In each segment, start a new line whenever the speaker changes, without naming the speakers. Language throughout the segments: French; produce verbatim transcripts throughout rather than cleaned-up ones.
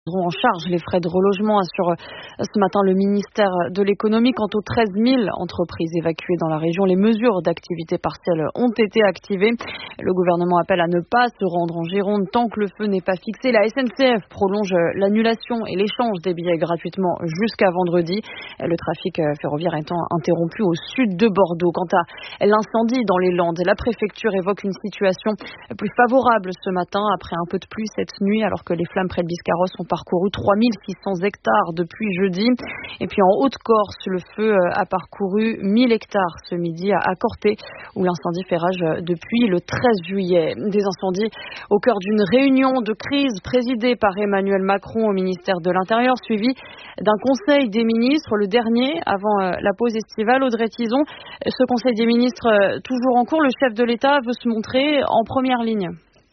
En charge les frais de relogement, assure ce matin le ministère de l'économie. Quant aux treize mille entreprises évacuées dans la région, les mesures d'activité partielle ont été activées. Le gouvernement appelle à ne pas se rendre en Gironde tant que le feu n'est pas fixé. La S N C F prolonge l'annulation et l'échange des billets gratuitement jusqu'à vendredi. Le trafic ferroviaire étant interrompu au sud de Bordeaux. Quant à l'incendie dans les Landes, la préfecture évoque une situation plus favorable ce matin après un peu de pluie cette nuit, alors que les flammes près de Biscarrosse ont parcouru trois mille six cents hectares depuis jeudi. Et puis en Haute-Corse, le feu a parcouru mille hectares ce midi à Corté, où l'incendie fait rage depuis le treize juillet. Des incendies au cœur d'une réunion de crise présidée par Emmanuel Macron au ministère de l'Intérieur, suivi d'un conseil des ministres, le dernier avant la pause estivale. Audrey Tizon, ce conseil des ministres toujours en cours, le chef de l'État veut se montrer en première ligne.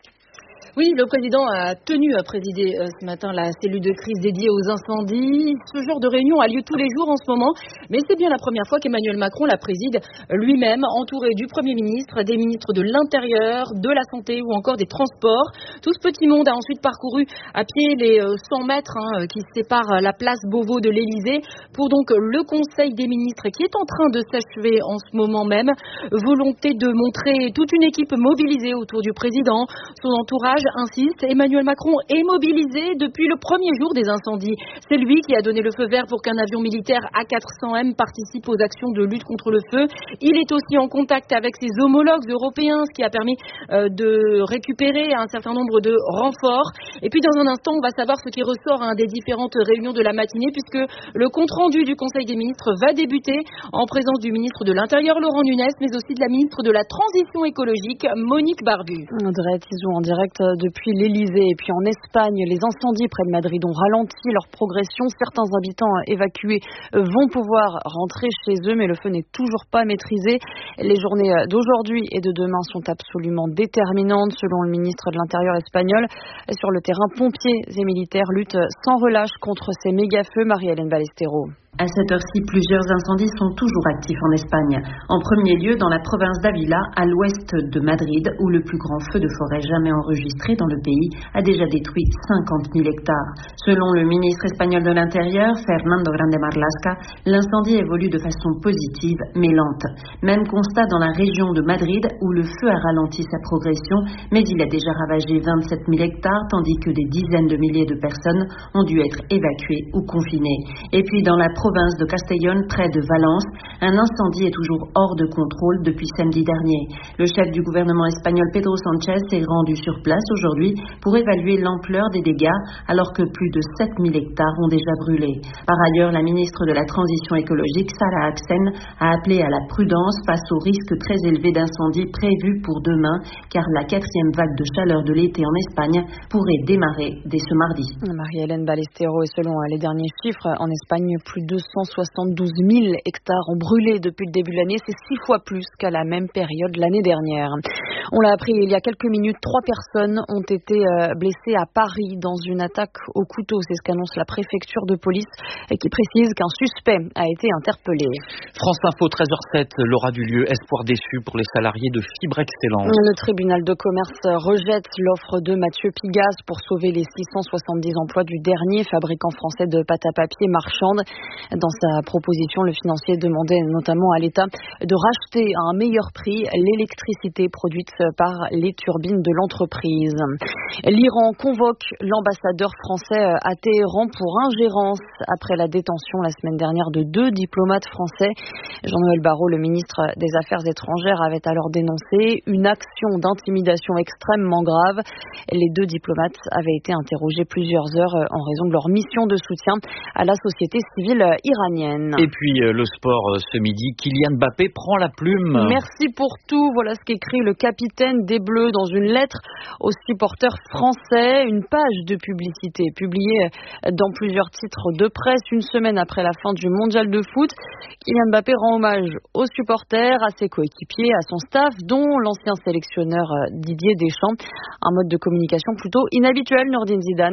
Oui, le président a tenu à présider euh, ce matin la cellule de crise dédiée aux incendies. Ce genre de réunion a lieu tous les jours en ce moment, mais c'est bien la première fois qu'Emmanuel Macron la préside lui-même, entouré du Premier ministre, des ministres de l'Intérieur, de la Santé ou encore des Transports. Tout ce petit monde a ensuite parcouru à pied les euh, cent mètres hein, qui séparent la place Beauvau de l'Élysée pour donc le Conseil des ministres qui est en train de s'achever en ce moment même. Volonté de montrer toute une équipe mobilisée autour du président, son entourage insiste, Emmanuel Macron est mobilisé depuis le premier jour des incendies. C'est lui qui a donné le feu vert pour qu'un avion militaire A quatre cents M participe aux actions de lutte contre le feu. Il est aussi en contact avec ses homologues européens, ce qui a permis euh, de récupérer un certain nombre de renforts. Et puis dans un instant, on va savoir ce qui ressort hein, des différentes réunions de la matinée, puisque le compte-rendu du Conseil des ministres va débuter en présence du ministre de l'Intérieur, Laurent Nunez, mais aussi de la ministre de la Transition écologique, Monique Barbu.
Audrey Tizon en direct depuis l'Élysée. Et puis en Espagne, les incendies près de Madrid ont ralenti leur progression. Certains habitants évacués vont pouvoir rentrer chez eux, mais le feu n'est toujours pas maîtrisé. Les journées d'aujourd'hui et de demain sont absolument déterminantes, selon le ministre de l'Intérieur espagnol. Sur le terrain, pompiers et militaires luttent sans relâche contre ces méga-feux. Marie-Hélène Ballestero.
À cette heure-ci, plusieurs incendies sont toujours actifs en Espagne. En premier lieu, dans la province d'Ávila, à l'ouest de Madrid, où le plus grand feu de forêt jamais enregistré dans le pays a déjà détruit cinquante mille hectares. Selon le ministre espagnol de l'Intérieur, Fernando Grande Marlaska, l'incendie évolue de façon positive mais lente. Même constat dans la région de Madrid, où le feu a ralenti sa progression, mais il a déjà ravagé vingt-sept mille hectares, tandis que des dizaines de milliers de personnes ont dû être évacuées ou confinées. Et puis dans la province de Castellón, près de Valence, un incendie est toujours hors de contrôle depuis samedi dernier. Le chef du gouvernement espagnol Pedro Sánchez s'est rendu sur place aujourd'hui pour évaluer l'ampleur des dégâts, alors que plus de sept mille hectares ont déjà brûlé. Par ailleurs, la ministre de la Transition écologique, Sara Axen, a appelé à la prudence face au risque très élevé d'incendie prévu pour demain, car la quatrième vague de chaleur de l'été en Espagne pourrait démarrer dès ce mardi.
Marie-Hélène Ballestero, et selon les derniers chiffres, en Espagne, plus de deux cent soixante-douze mille hectares ont brûlé depuis le début de l'année. C'est six fois plus qu'à la même période l'année dernière. On l'a appris il y a quelques minutes, trois personnes ont été blessées à Paris dans une attaque au couteau. C'est ce qu'annonce la préfecture de police qui précise qu'un suspect a été interpellé.
France Info, treize heures zéro sept, l'aura du lieu. Espoir déçu pour les salariés de Fibre Excellence.
Le tribunal de commerce rejette l'offre de Mathieu Pigasse pour sauver les six cent soixante-dix emplois du dernier fabricant français de pâte à papier Marchande. Dans sa proposition, le financier demandait notamment à l'État de racheter à un meilleur prix l'électricité produite par les turbines de l'entreprise. L'Iran convoque l'ambassadeur français à Téhéran pour ingérence après la détention la semaine dernière de deux diplomates français. Jean-Noël Barrot, le ministre des Affaires étrangères, avait alors dénoncé une action d'intimidation extrêmement grave. Les deux diplomates avaient été interrogés plusieurs heures en raison de leur mission de soutien à la société civile iranienne.
Et puis euh, le sport euh, ce midi, Kylian Mbappé prend la plume.
Merci pour tout. Voilà ce qu'écrit le capitaine des Bleus dans une lettre aux supporters français. Une page de publicité publiée dans plusieurs titres de presse une semaine après la fin du mondial de foot. Kylian Mbappé rend hommage aux supporters, à ses coéquipiers, à son staff, dont l'ancien sélectionneur Didier Deschamps. Un mode de communication plutôt inhabituel, Nourdine Zidane.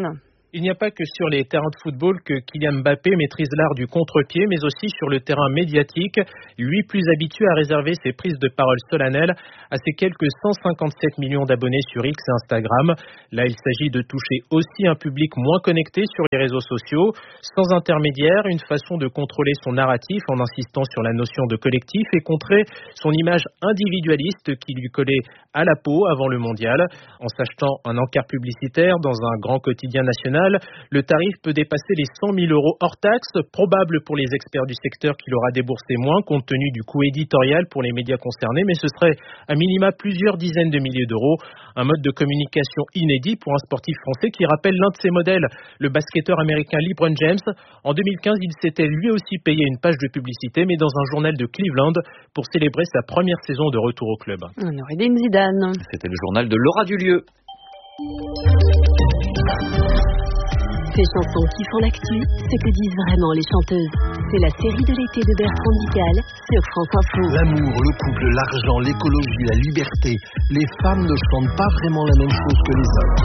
Il n'y a pas que sur les terrains de football que Kylian Mbappé maîtrise l'art du contre-pied, mais aussi sur le terrain médiatique. Lui, plus habitué à réserver ses prises de parole solennelles à ses quelques cent cinquante-sept millions d'abonnés sur X et Instagram. Là, il s'agit de toucher aussi un public moins connecté sur les réseaux sociaux, sans intermédiaire, une façon de contrôler son narratif en insistant sur la notion de collectif et contrer son image individualiste qui lui collait à la peau avant le mondial. En s'achetant un encart publicitaire dans un grand quotidien national, le tarif peut dépasser les cent mille euros hors taxes, probable pour les experts du secteur qu'il aura déboursé moins compte tenu du coût éditorial pour les médias concernés, mais ce serait à minima plusieurs dizaines de milliers d'euros. Un mode de communication inédit pour un sportif français qui rappelle l'un de ses modèles, le basketteur américain LeBron James. En deux mille quinze, il s'était lui aussi payé une page de publicité, mais dans un journal de Cleveland pour célébrer sa première saison de retour au club.
Noureddin Zidane.
C'était le journal de Laura Dulieu.
Ces chansons qui font l'actu, ce que disent vraiment les chanteuses. C'est la série de l'été de Bertrand Dical sur France Info.
L'amour, le couple, l'argent, l'écologie, la liberté. Les femmes ne chantent pas vraiment la même chose que les hommes.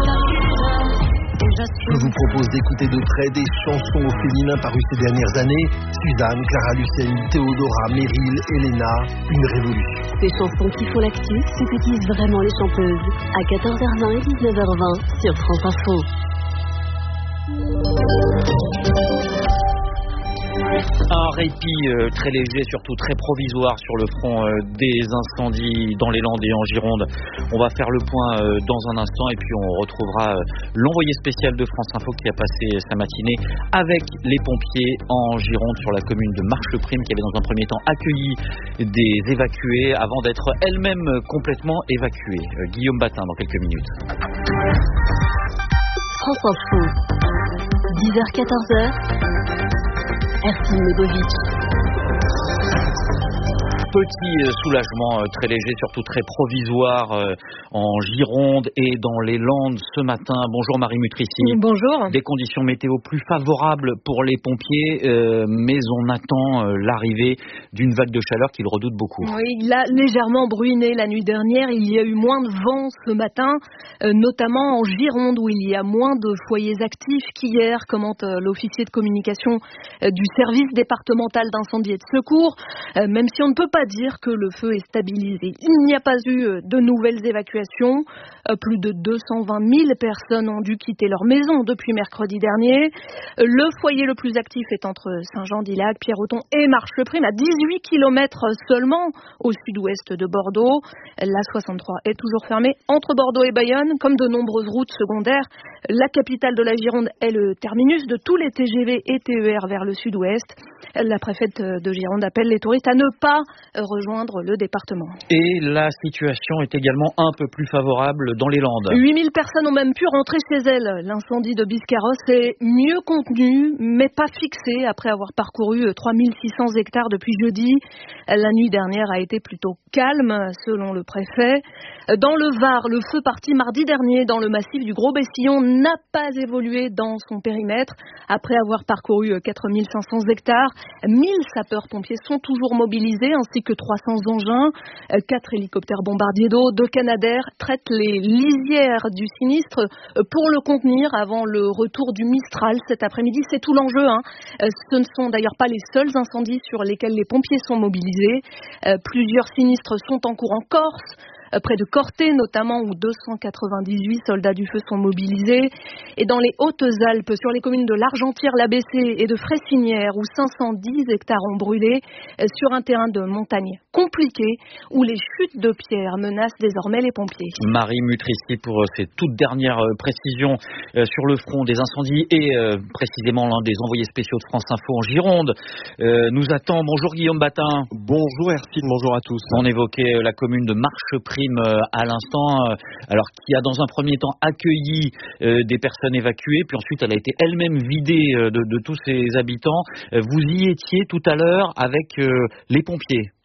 Je vous propose d'écouter de près des chansons au féminin parues ces dernières années. Suzanne, Clara Luciani, Théodora, Meryl, Elena, une révolution.
Ces chansons qui font l'actu, ce que disent vraiment les chanteuses. À quatorze heures vingt et dix-neuf heures vingt sur France Info.
Un répit euh, très léger, surtout très provisoire sur le front euh, des incendies dans les Landes et en Gironde. On va faire le point euh, dans un instant et puis on retrouvera euh, l'envoyé spécial de France Info qui a passé sa matinée avec les pompiers en Gironde sur la commune de Marcheprime qui avait dans un premier temps accueilli des évacués avant d'être elle-même complètement évacuée. Euh, Guillaume Batin dans quelques minutes.
France Info. dix heures quatorze heures. Ercine Legovic.
Petit soulagement très léger, surtout très provisoire en Gironde et dans les Landes ce matin. Bonjour Marie Mutrici.
Bonjour.
Des conditions météo plus favorables pour les pompiers, euh, mais on attend euh, l'arrivée d'une vague de chaleur qu'ils redoutent beaucoup.
Oui, il a légèrement bruiné la nuit dernière. Il y a eu moins de vent ce matin, euh, notamment en Gironde où il y a moins de foyers actifs qu'hier, commente euh, l'officier de communication euh, du service départemental d'incendie et de secours. Euh, même si on ne peut pas dire que le feu est stabilisé. Il n'y a pas eu de nouvelles évacuations. Plus de deux cent vingt mille personnes ont dû quitter leur maison depuis mercredi dernier. Le foyer le plus actif est entre Saint-Jean-d'Illac, Pierreton et Marcheprime, à dix-huit kilomètres seulement au sud-ouest de Bordeaux. La soixante-trois est toujours fermée entre Bordeaux et Bayonne, comme de nombreuses routes secondaires. La capitale de la Gironde est le terminus de tous les T G V et T E R vers le sud-ouest. La préfète de Gironde appelle les touristes à ne pas rejoindre le département.
Et la situation est également un peu plus favorable dans les Landes.
huit mille personnes ont même pu rentrer chez elles. L'incendie de Biscarrosse est mieux contenu, mais pas fixé après avoir parcouru trois mille six cents hectares depuis jeudi. La nuit dernière a été plutôt calme, selon le préfet. Dans le Var, le feu parti mardi dernier dans le massif du Gros-Bessillon n'a pas évolué dans son périmètre. Après avoir parcouru quatre mille cinq cents hectares, mille sapeurs-pompiers sont toujours mobilisés, ainsi que trois cents engins. Quatre hélicoptères bombardiers d'eau, deux Canadair traitent les lisières du sinistre pour le contenir avant le retour du Mistral cet après-midi. C'est tout l'enjeu, hein. Ce ne sont d'ailleurs pas les seuls incendies sur lesquels les pompiers sont mobilisés. Plusieurs sinistres sont en cours en Corse, près de Corté notamment, où deux cent quatre-vingt-dix-huit soldats du feu sont mobilisés. Et dans les Hautes-Alpes, sur les communes de l'Argentière, l'A B C et de Fressinière, où cinq cent dix hectares ont brûlé, sur un terrain de montagne compliqué, où les chutes de pierres menacent désormais les pompiers.
Marie Mutrici pour ces toutes dernières précisions sur le front des incendies et précisément l'un des envoyés spéciaux de France Info en Gironde nous attend. Bonjour Guillaume Batin.
Bonjour Ercine, bonjour à tous.
On évoquait la commune de Marcheprime à l'instant, alors qui a dans un premier temps accueilli des personnes évacuées, puis ensuite elle a été elle-même vidée de, de tous ses habitants. Vous y étiez tout à l'heure avec les pompiers.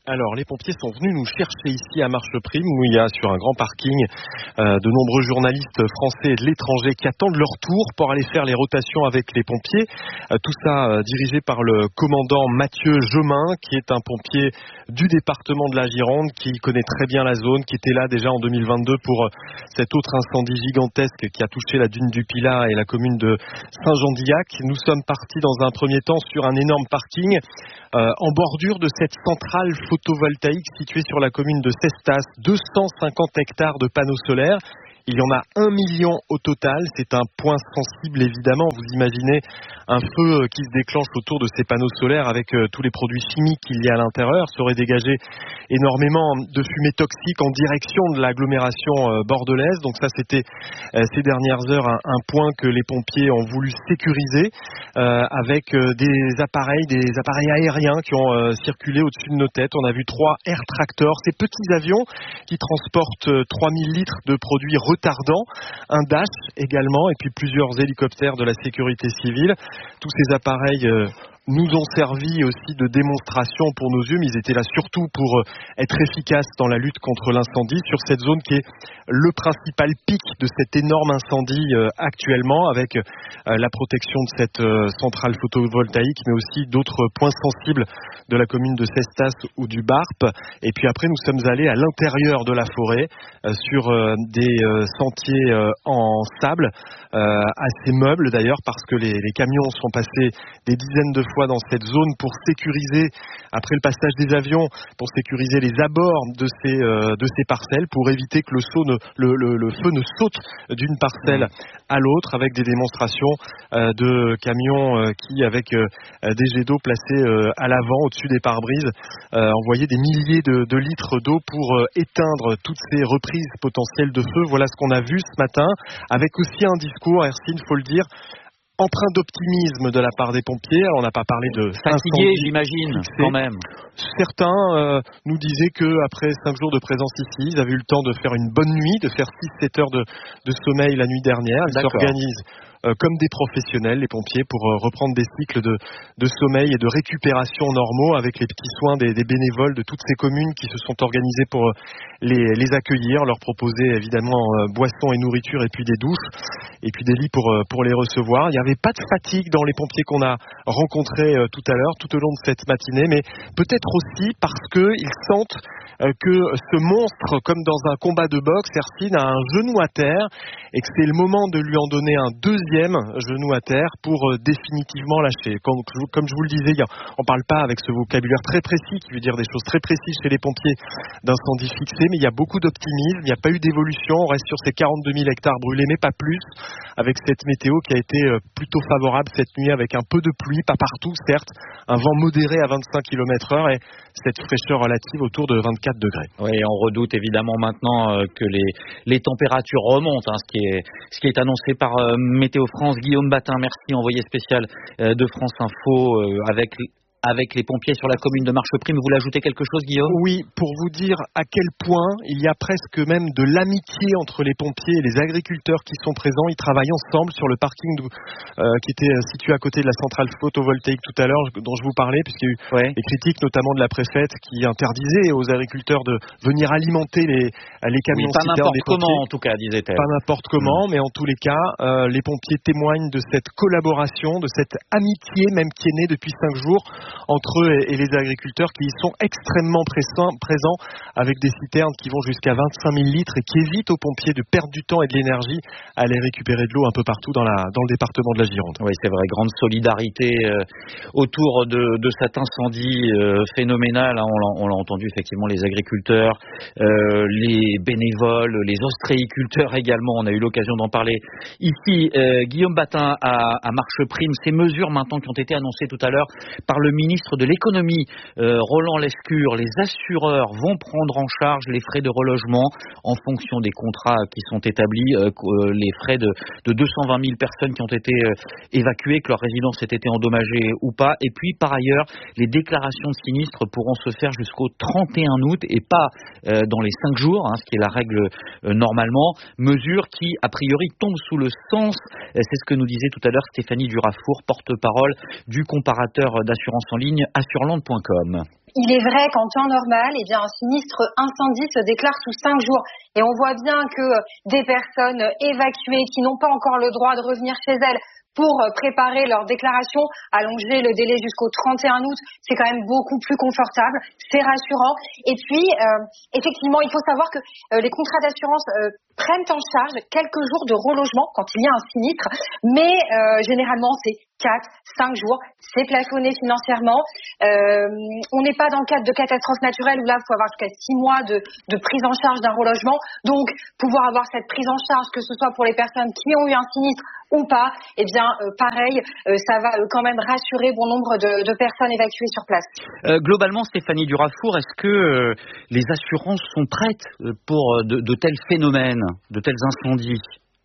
Alors, les pompiers sont venus nous chercher ici à Marcheprime, où il y a sur un grand parking euh, de nombreux journalistes français et de l'étranger qui attendent leur tour pour aller faire les rotations avec les pompiers. Euh, tout ça euh, dirigé par le commandant Mathieu Jomin, qui est un pompier du département de la Gironde, qui connaît très bien la zone, qui était là déjà en deux mille vingt-deux pour euh, cet autre incendie gigantesque qui a touché la dune du Pilat et la commune de Saint-Jean-d'Illac. Nous sommes partis dans un premier temps sur un énorme parking euh, en bordure de cette centrale photovoltaïque située sur la commune de Cestas, deux cent cinquante hectares de panneaux solaires. Il y en a un million au total. C'est un point sensible, évidemment. Vous imaginez un feu qui se déclenche autour de ces panneaux solaires avec tous les produits chimiques qu'il y a à l'intérieur. Ça aurait dégagé énormément de fumée toxique en direction de l'agglomération bordelaise. Donc ça, c'était ces dernières heures un, un point que les pompiers ont voulu sécuriser euh, avec des appareils, des appareils aériens qui ont euh, circulé au-dessus de nos têtes. On a vu trois Air Tractor, ces petits avions qui transportent trois mille litres de produits retardant, un Dash également et puis plusieurs hélicoptères de la sécurité civile. Tous ces appareils euh, nous ont servi aussi de démonstration pour nos yeux, mais ils étaient là surtout pour être efficaces dans la lutte contre l'incendie sur cette zone qui est le principal pic de cet énorme incendie actuellement, avec la protection de cette centrale photovoltaïque, mais aussi d'autres points sensibles de la commune de Cestas ou du Barp. Et puis après, nous sommes allés à l'intérieur de la forêt, sur des sentiers en sable, assez meubles d'ailleurs, parce que les, les camions sont passés des dizaines de fois dans cette zone pour sécuriser, après le passage des avions, pour sécuriser les abords de ces, euh, de ces parcelles, pour éviter que le, saut ne, le, le, le feu ne saute d'une parcelle à l'autre, avec des démonstrations euh, de camions euh, qui, avec euh, des jets d'eau placés euh, à l'avant, au-dessus des pare-brises, euh, envoyaient des milliers de, de litres d'eau pour euh, éteindre toutes ces reprises potentielles de feu. Voilà ce qu'on a vu ce matin, avec aussi un discours, Hercine, faut le dire, empreint d'optimisme de la part des pompiers. Alors, on n'a pas parlé de
fatigués, j'imagine, fixé. Quand même.
Certains euh, nous disaient qu'après cinq jours de présence ici, ils avaient eu le temps de faire une bonne nuit, de faire six sept heures de, de sommeil la nuit dernière. Ils D'accord. s'organisent euh, comme des professionnels, les pompiers, pour euh, reprendre des cycles de, de sommeil et de récupération normaux, avec les petits soins des, des bénévoles de toutes ces communes qui se sont organisés pour euh, les, les accueillir, leur proposer évidemment euh, boissons et nourriture, et puis des douches, et puis des lits pour, euh, pour les recevoir. Il n'y avait pas de fatigue dans les pompiers qu'on a rencontrés euh, tout à l'heure, tout au long de cette matinée, mais peut-être aussi parce qu'ils sentent euh, que ce monstre, comme dans un combat de boxe, Hercine, a un genou à terre, et que c'est le moment de lui en donner un deuxième genou à terre pour euh, définitivement lâcher. Comme, comme je vous le disais, on ne parle pas avec ce vocabulaire très précis qui veut dire des choses très précises chez les pompiers d'incendie fixé, mais il y a beaucoup d'optimisme, il n'y a pas eu d'évolution, on reste sur ces quarante-deux mille hectares brûlés, mais pas plus, avec cette météo qui a été plutôt favorable cette nuit, avec un peu de pluie, pas partout certes, un vent modéré à vingt-cinq kilomètres heure et cette fraîcheur relative autour de vingt-quatre degrés.
Oui, on redoute évidemment maintenant euh, que les, les températures remontent, hein, ce, qui est, ce qui est annoncé par euh, Météo France. Guillaume Batin, merci, envoyé spécial euh, de France Info euh, avec... avec les pompiers sur la commune de Marcheprime. Vous voulez ajouter quelque chose, Guillaume ?
Oui, pour vous dire à quel point il y a presque même de l'amitié entre les pompiers et les agriculteurs qui sont présents. Ils travaillent ensemble sur le parking de, euh, qui était situé à côté de la centrale photovoltaïque tout à l'heure, dont je vous parlais, puisqu'il y a eu ouais. des critiques notamment de la préfète qui interdisait aux agriculteurs de venir alimenter les, les camions
oui, pas n'importe comment, en tout cas, disait-elle.
Pas n'importe comment, mmh. mais en tous les cas, euh, les pompiers témoignent de cette collaboration, de cette amitié même qui est née depuis cinq jours entre eux et les agriculteurs, qui sont extrêmement présents avec des citernes qui vont jusqu'à vingt-cinq mille litres et qui évitent aux pompiers de perdre du temps et de l'énergie à aller récupérer de l'eau un peu partout dans, la, dans le département de la Gironde.
Oui, c'est vrai, grande solidarité euh, autour de, de cet incendie euh, phénoménal. Hein, on, l'a, on l'a entendu effectivement, les agriculteurs, euh, les bénévoles, les ostréiculteurs également. On a eu l'occasion d'en parler ici. Euh, Guillaume Batin à, à Marcheprime. Ces mesures maintenant qui ont été annoncées tout à l'heure par le ministre de l'économie, euh, Roland Lescure, les assureurs vont prendre en charge les frais de relogement en fonction des contrats qui sont établis, euh, les frais de, de deux cent vingt mille personnes qui ont été euh, évacuées, que leur résidence ait été endommagée ou pas. Et puis par ailleurs, les déclarations de sinistres pourront se faire jusqu'au trente et un août et pas euh, dans les cinq jours, hein, ce qui est la règle euh, normalement. Mesure qui, a priori, tombe sous le sens, euh, c'est ce que nous disait tout à l'heure Stéphanie Durafour, porte-parole du comparateur d'assurance en ligne assureland point com.
il est vrai qu'en temps normal, eh bien, un sinistre incendie se déclare sous cinq jours. Et on voit bien que des personnes évacuées qui n'ont pas encore le droit de revenir chez elles pour préparer leur déclaration, allonger le délai jusqu'au trente et un août, c'est quand même beaucoup plus confortable, c'est rassurant. Et puis, euh, effectivement, il faut savoir que euh, les contrats d'assurance euh, prennent en charge quelques jours de relogement quand il y a un sinistre, mais euh, généralement, c'est quatre, cinq jours, c'est plafonné financièrement. Euh, on n'est pas dans le cadre de catastrophes naturelles où là, il faut avoir jusqu'à six mois de, de prise en charge d'un relogement. Donc, pouvoir avoir cette prise en charge, que ce soit pour les personnes qui ont eu un sinistre ou pas, eh bien, euh, pareil, euh, ça va euh, quand même rassurer bon nombre de, de personnes évacuées sur place.
Euh, globalement, Stéphanie Durafour, est-ce que euh, les assurances sont prêtes pour de, de tels phénomènes, de tels incendies ?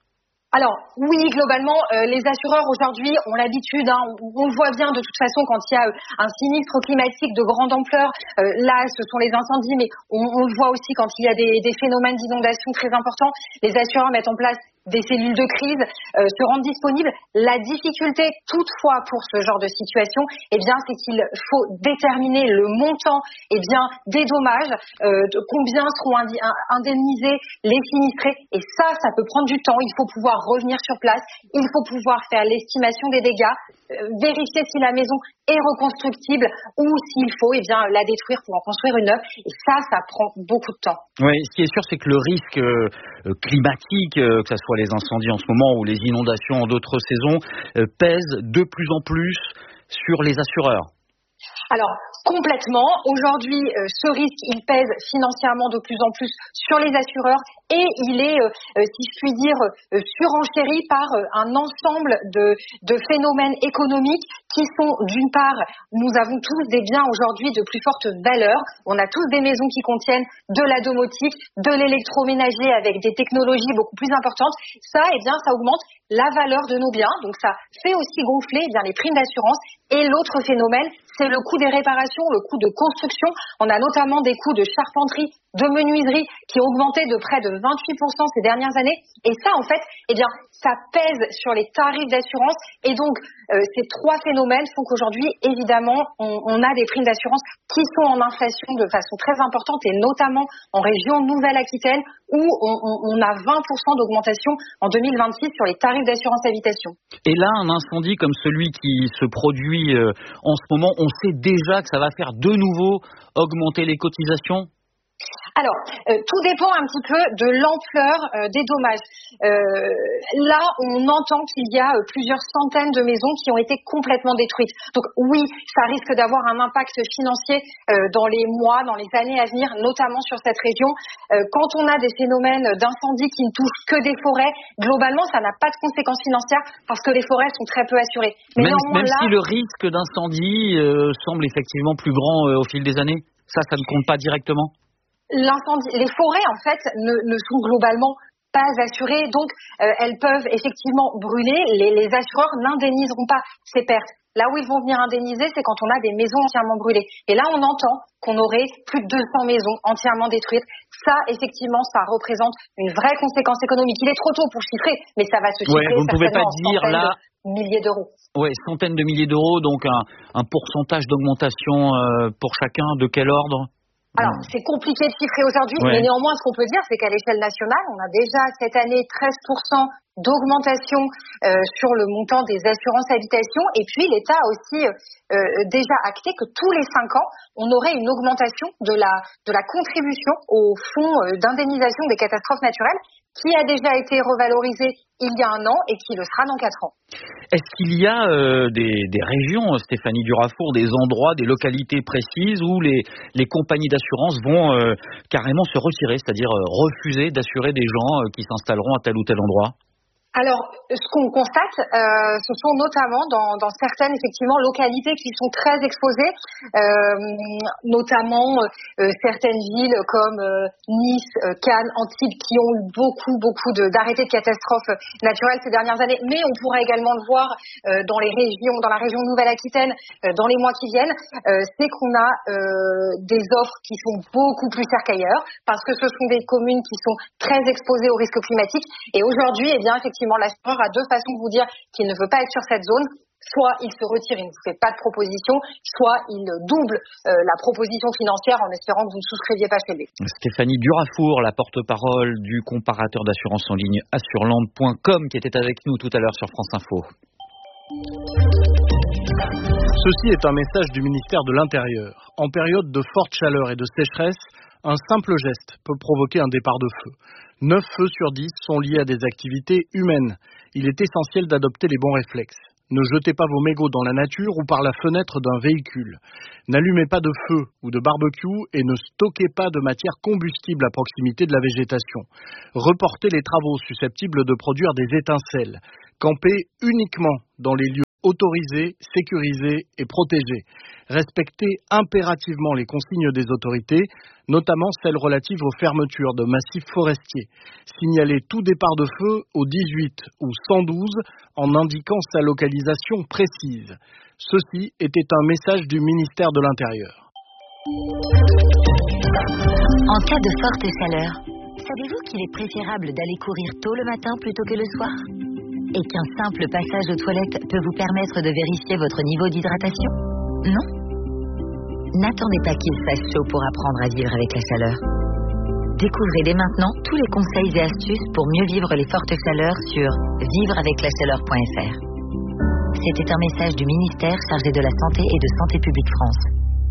Alors oui, globalement, euh, les assureurs aujourd'hui ont l'habitude, hein, on, on le voit bien de toute façon quand il y a euh, un sinistre climatique de grande ampleur, euh, là ce sont les incendies, mais on, on le voit aussi quand il y a des, des phénomènes d'inondation très importants, les assureurs mettent en place des cellules de crise, euh, se rendent disponibles. La difficulté toutefois pour ce genre de situation, eh bien, c'est qu'il faut déterminer le montant, eh bien, des dommages, euh, de combien seront indi- indemnisés les sinistrés. Et ça, ça peut prendre du temps. Il faut pouvoir revenir sur place. Il faut pouvoir faire l'estimation des dégâts, euh, vérifier si la maison est reconstructible ou s'il faut, eh bien, la détruire pour en construire une neuve. Et ça, ça prend beaucoup de temps.
Oui, ce qui est sûr, c'est que le risque euh, climatique, euh, que ce soit les incendies en ce moment ou les inondations en d'autres saisons, euh, pèse de plus en plus sur les assureurs.
Alors, complètement. Aujourd'hui, euh, ce risque, il pèse financièrement de plus en plus sur les assureurs et il est, euh, euh, si je puis dire, euh, surenchéri par euh, un ensemble de, de phénomènes économiques qui sont, d'une part, nous avons tous des biens aujourd'hui de plus forte valeur. On a tous des maisons qui contiennent de la domotique, de l'électroménager avec des technologies beaucoup plus importantes. Ça, eh bien, ça augmente la valeur de nos biens. Donc, ça fait aussi gonfler eh bien, les primes d'assurance. Et l'autre phénomène, c'est le coût des réparations, le coût de construction. On a notamment des coûts de charpenterie, de menuiserie qui ont augmenté de près de vingt-huit pour cent ces dernières années. Et ça, en fait, eh bien, ça pèse sur les tarifs d'assurance. Et donc, euh, ces trois phénomènes font qu'aujourd'hui, évidemment, on, on a des primes d'assurance qui sont en inflation de façon très importante et notamment en région Nouvelle-Aquitaine où on, on, on a vingt pour cent d'augmentation en deux mille vingt-six sur les tarifs d'assurance habitation.
Et là, un incendie comme celui qui se produit euh, en ce moment, on sait déjà que ça va faire de nouveau augmenter les cotisations ?
Alors, euh, tout dépend un petit peu de l'ampleur euh, des dommages. Euh, là, on entend qu'il y a euh, plusieurs centaines de maisons qui ont été complètement détruites. Donc oui, ça risque d'avoir un impact financier euh, dans les mois, dans les années à venir, notamment sur cette région. Euh, quand on a des phénomènes d'incendie qui ne touchent que des forêts, globalement, ça n'a pas de conséquences financières parce que les forêts sont très peu assurées.
Mais même même là, si le risque d'incendie euh, semble effectivement plus grand euh, au fil des années, ça, ça ne compte pas directement ?
L'incendie, les forêts en fait ne, ne sont globalement pas assurées, donc euh, elles peuvent effectivement brûler. Les, les assureurs n'indemniseront pas ces pertes. Là où ils vont venir indemniser, c'est quand on a des maisons entièrement brûlées. Et là, on entend qu'on aurait plus de deux cents maisons entièrement détruites. Ça, effectivement, ça représente une vraie conséquence économique. Il est trop tôt pour chiffrer, mais ça va se chiffrer.
Ouais, vous ne pouvez pas dire là
milliers d'euros.
Oui, centaines de milliers d'euros, donc un, un pourcentage d'augmentation euh, pour chacun. De quel ordre ?
Alors, c'est compliqué de chiffrer aujourd'hui, ouais. Mais néanmoins, ce qu'on peut dire, c'est qu'à l'échelle nationale, on a déjà cette année treize pour cent d'augmentation euh, sur le montant des assurances habitation. Et puis, l'État a aussi euh, déjà acté que tous les cinq ans, on aurait une augmentation de la, de la contribution au fonds euh, d'indemnisation des catastrophes naturelles qui a déjà été revalorisé il y a un an et qui le sera dans quatre ans.
Est-ce qu'il y a euh, des, des régions, Stéphanie Durafour, des endroits, des localités précises où les, les compagnies d'assurance vont euh, carrément se retirer, c'est-à-dire euh, refuser d'assurer des gens euh, qui s'installeront à tel ou tel endroit ?
Alors, ce qu'on constate, euh, ce sont notamment dans, dans certaines effectivement localités qui sont très exposées, euh, notamment euh, certaines villes comme euh, Nice, euh, Cannes, Antibes, qui ont eu beaucoup, beaucoup de, d'arrêtés de catastrophes naturelles ces dernières années. Mais on pourra également le voir euh, dans les régions, dans la région Nouvelle-Aquitaine, euh, dans les mois qui viennent. Euh, c'est qu'on a euh, des offres qui sont beaucoup plus chères qu'ailleurs, parce que ce sont des communes qui sont très exposées au risque climatique. Et aujourd'hui, eh bien, effectivement, effectivement, l'assureur a deux façons de vous dire qu'il ne veut pas être sur cette zone. Soit il se retire, il ne vous fait pas de proposition, soit il double euh, la proposition financière en espérant que vous ne souscriviez pas chez lui.
Stéphanie Durafour, la porte-parole du comparateur d'assurance en ligne assureland point com, qui était avec nous tout à l'heure sur France Info.
Ceci est un message du ministère de l'Intérieur. En période de forte chaleur et de sécheresse, un simple geste peut provoquer un départ de feu. neuf feux sur dix sont liés à des activités humaines. Il est essentiel d'adopter les bons réflexes. Ne jetez pas vos mégots dans la nature ou par la fenêtre d'un véhicule. N'allumez pas de feu ou de barbecue et ne stockez pas de matière combustible à proximité de la végétation. Reportez les travaux susceptibles de produire des étincelles. Campez uniquement dans les lieux autorisés, sécurisés et protégés. Respectez impérativement les consignes des autorités, notamment celles relatives aux fermetures de massifs forestiers. Signalez tout départ de feu au dix-huit ou cent douze en indiquant sa localisation précise. Ceci était un message du ministère de l'Intérieur.
En cas de forte chaleur, savez-vous qu'il est préférable d'aller courir tôt le matin plutôt que le soir ? Et qu'un simple passage aux toilettes peut vous permettre de vérifier votre niveau d'hydratation ? Non ? N'attendez pas qu'il fasse chaud pour apprendre à vivre avec la chaleur. Découvrez dès maintenant tous les conseils et astuces pour mieux vivre les fortes chaleurs sur vivre avec la chaleur point f r. C'était un message du ministère chargé de la Santé et de Santé publique France.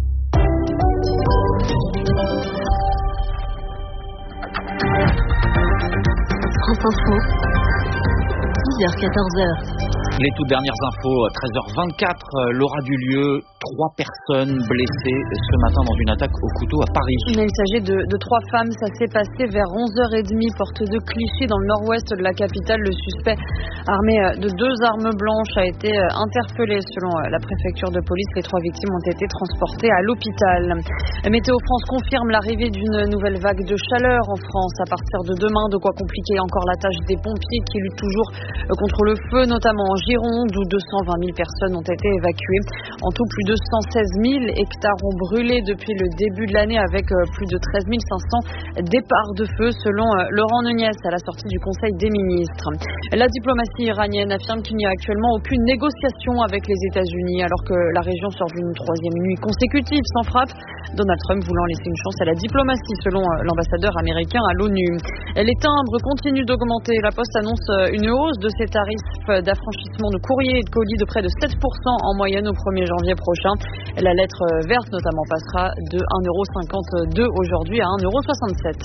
France Info. dix heures quatorze heures.
Les toutes dernières infos, treize heures vingt-quatre, Laura Dulieu, trois personnes blessées ce matin dans une attaque au couteau à Paris.
Il s'agit de, de trois femmes, ça s'est passé vers onze heures trente, porte de Clichy, dans le nord-ouest de la capitale. Le suspect, armé de deux armes blanches, a été interpellé selon la préfecture de police. Les trois victimes ont été transportées à l'hôpital. Météo France confirme l'arrivée d'une nouvelle vague de chaleur en France à partir de demain, de quoi compliquer encore la tâche des pompiers qui luttent toujours contre le feu, notamment en Gironde où deux cent vingt mille personnes ont été évacuées. En tout, plus de cent seize mille hectares ont brûlé depuis le début de l'année avec plus de treize mille cinq cents départs de feu selon Laurent Nunez à la sortie du Conseil des ministres. La diplomatie iranienne affirme qu'il n'y a actuellement aucune négociation avec les États-Unis alors que la région sort d'une troisième nuit consécutive sans frappe. Donald Trump voulant laisser une chance à la diplomatie selon l'ambassadeur américain à l'ONU. Les timbres continuent d'augmenter. La Poste annonce une hausse de ses tarifs d'affranchissement de courrier et de colis de près de sept pour cent en moyenne au premier janvier prochain. La lettre verte notamment passera de un euro cinquante-deux aujourd'hui à un euro soixante-sept.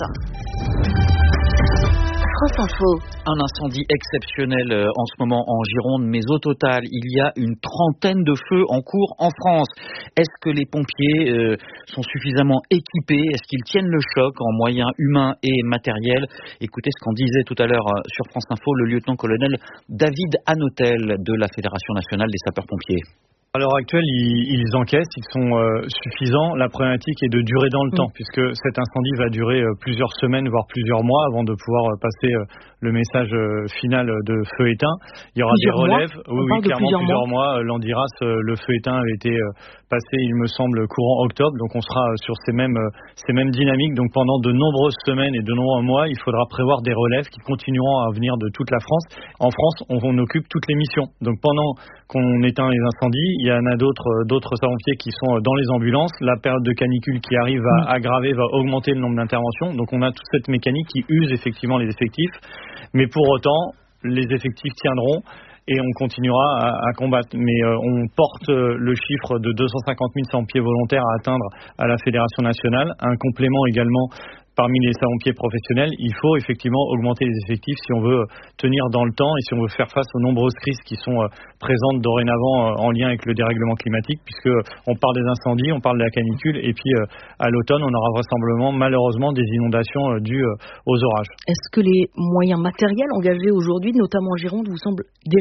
France Info.
Un incendie exceptionnel en ce moment en Gironde, mais au total, il y a une trentaine de feux en cours en France. Est-ce que les pompiers euh, sont suffisamment équipés ? Est-ce qu'ils tiennent le choc en moyens humains et matériels ? Écoutez ce qu'en disait tout à l'heure sur France Info le lieutenant-colonel David Hanotel de la Fédération nationale des sapeurs-pompiers.
À l'heure actuelle, ils, ils encaissent, ils sont euh, suffisants. La problématique est de durer dans le mmh. temps, puisque cet incendie va durer euh, plusieurs semaines, voire plusieurs mois, avant de pouvoir euh, passer euh, le message euh, final de feu éteint. Il y aura plusieurs des relèves.
Mois.
Oui, oui clairement, plusieurs, plusieurs mois. mois. L'Andiras, euh, le feu éteint avait été euh, passé, il me semble, courant octobre. Donc on sera euh, sur ces mêmes, euh, ces mêmes dynamiques. Donc pendant de nombreuses semaines et de nombreux mois, il faudra prévoir des relèves qui continueront à venir de toute la France. En France, on, on occupe toutes les missions. Donc pendant qu'on éteint les incendies, il y en a d'autres, d'autres sapeurs-pompiers qui sont dans les ambulances. La période de canicule qui arrive va aggraver, va augmenter le nombre d'interventions. Donc on a toute cette mécanique qui use effectivement les effectifs. Mais pour autant, les effectifs tiendront et on continuera à, à combattre. Mais euh, on porte euh, le chiffre de deux cent cinquante mille sapeurs-pompiers volontaires à atteindre à la Fédération nationale. Un complément également parmi les sapeurs-pompiers professionnels. Il faut effectivement augmenter les effectifs si on veut tenir dans le temps et si on veut faire face aux nombreuses crises qui sont euh, présentes dorénavant euh, en lien avec le dérèglement climatique, puisque euh, on parle des incendies, on parle de la canicule et puis euh, à l'automne on aura vraisemblablement malheureusement des inondations euh, dues euh, aux orages.
Est-ce que les moyens matériels engagés aujourd'hui, notamment en Gironde, vous semblent dérisoires ?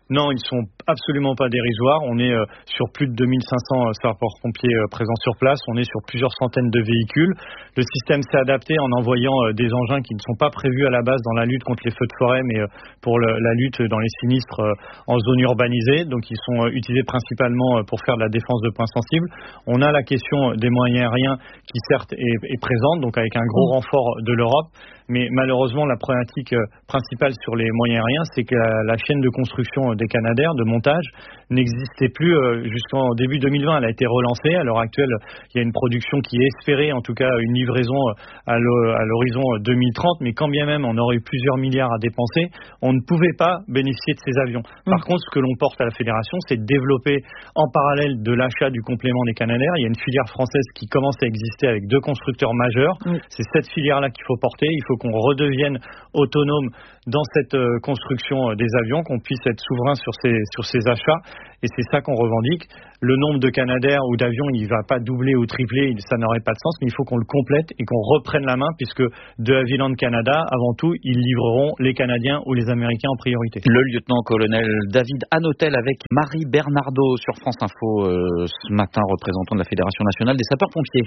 Non, ils sont absolument pas dérisoires. On est euh, sur plus de deux mille cinq cents euh, sapeurs-pompiers euh, présents sur place. On est sur plusieurs centaines de véhicules. Le système s'est adapté en envoyant euh, des engins qui ne sont pas prévus à la base dans la lutte contre les feux de forêt, mais euh, pour le, la lutte dans les sinistres euh, en zone urbanisée. Donc, ils sont euh, utilisés principalement euh, pour faire de la défense de points sensibles. On a la question des moyens aériens qui, certes, est, est présente, donc avec un gros renfort de l'Europe. Mais malheureusement, la problématique principale sur les moyens aériens, c'est que la, la chaîne de construction des Canadair, de montage, n'existait plus jusqu'en début deux mille vingt. Elle a été relancée. À l'heure actuelle, il y a une production qui est espérée, en tout cas une livraison à l'horizon deux mille trente. Mais quand bien même on aurait eu plusieurs milliards à dépenser, on ne pouvait pas bénéficier de ces avions. Par mmh. contre, ce que l'on porte à la Fédération, c'est de développer en parallèle de l'achat du complément des Canadair. Il y a une filière française qui commence à exister avec deux constructeurs majeurs. Mmh. C'est cette filière-là qu'il faut porter. Il faut qu'on redevienne autonome dans cette euh, construction euh, des avions, qu'on puisse être souverain sur ces, sur ces achats, et c'est ça qu'on revendique. Le nombre de Canadair ou d'avions, il ne va pas doubler ou tripler, ça n'aurait pas de sens, mais il faut qu'on le complète et qu'on reprenne la main, puisque de Havilland Canada, avant tout, ils livreront les Canadiens ou les Américains en priorité.
Le lieutenant-colonel David Hanotel avec Marie Bernardo sur France Info euh, ce matin, représentant de la Fédération nationale des sapeurs-pompiers.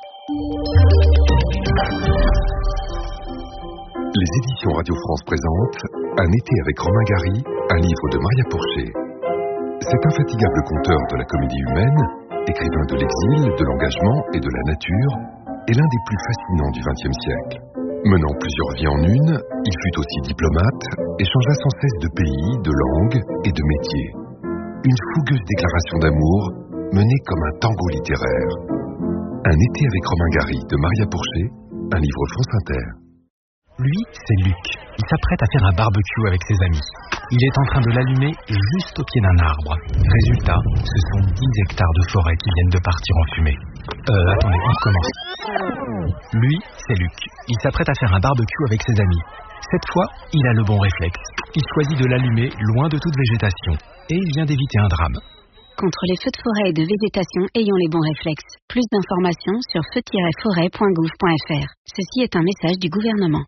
Les éditions Radio France présentent Un été avec Romain Gary, un livre de Maria Pourchet. Cet infatigable conteur de la comédie humaine, écrivain de l'exil, de l'engagement et de la nature, est l'un des plus fascinants du vingtième siècle. Menant plusieurs vies en une, il fut aussi diplomate et changea sans cesse de pays, de langue et de métier. Une fougueuse déclaration d'amour menée comme un tango littéraire. Un été avec Romain Gary de Maria Pourchet, un livre France Inter.
Lui, c'est Luc. Il s'apprête à faire un barbecue avec ses amis. Il est en train de l'allumer juste au pied d'un arbre. Résultat, ce sont dix hectares de forêt qui viennent de partir en fumée. Euh, attendez, on recommence. Lui, c'est Luc. Il s'apprête à faire un barbecue avec ses amis. Cette fois, il a le bon réflexe. Il choisit de l'allumer loin de toute végétation. Et il vient d'éviter un drame.
Contre les feux de forêt et de végétation, ayons les bons réflexes. Plus d'informations sur feu tiret forêt point gouv point f r. Ceci est un message du gouvernement.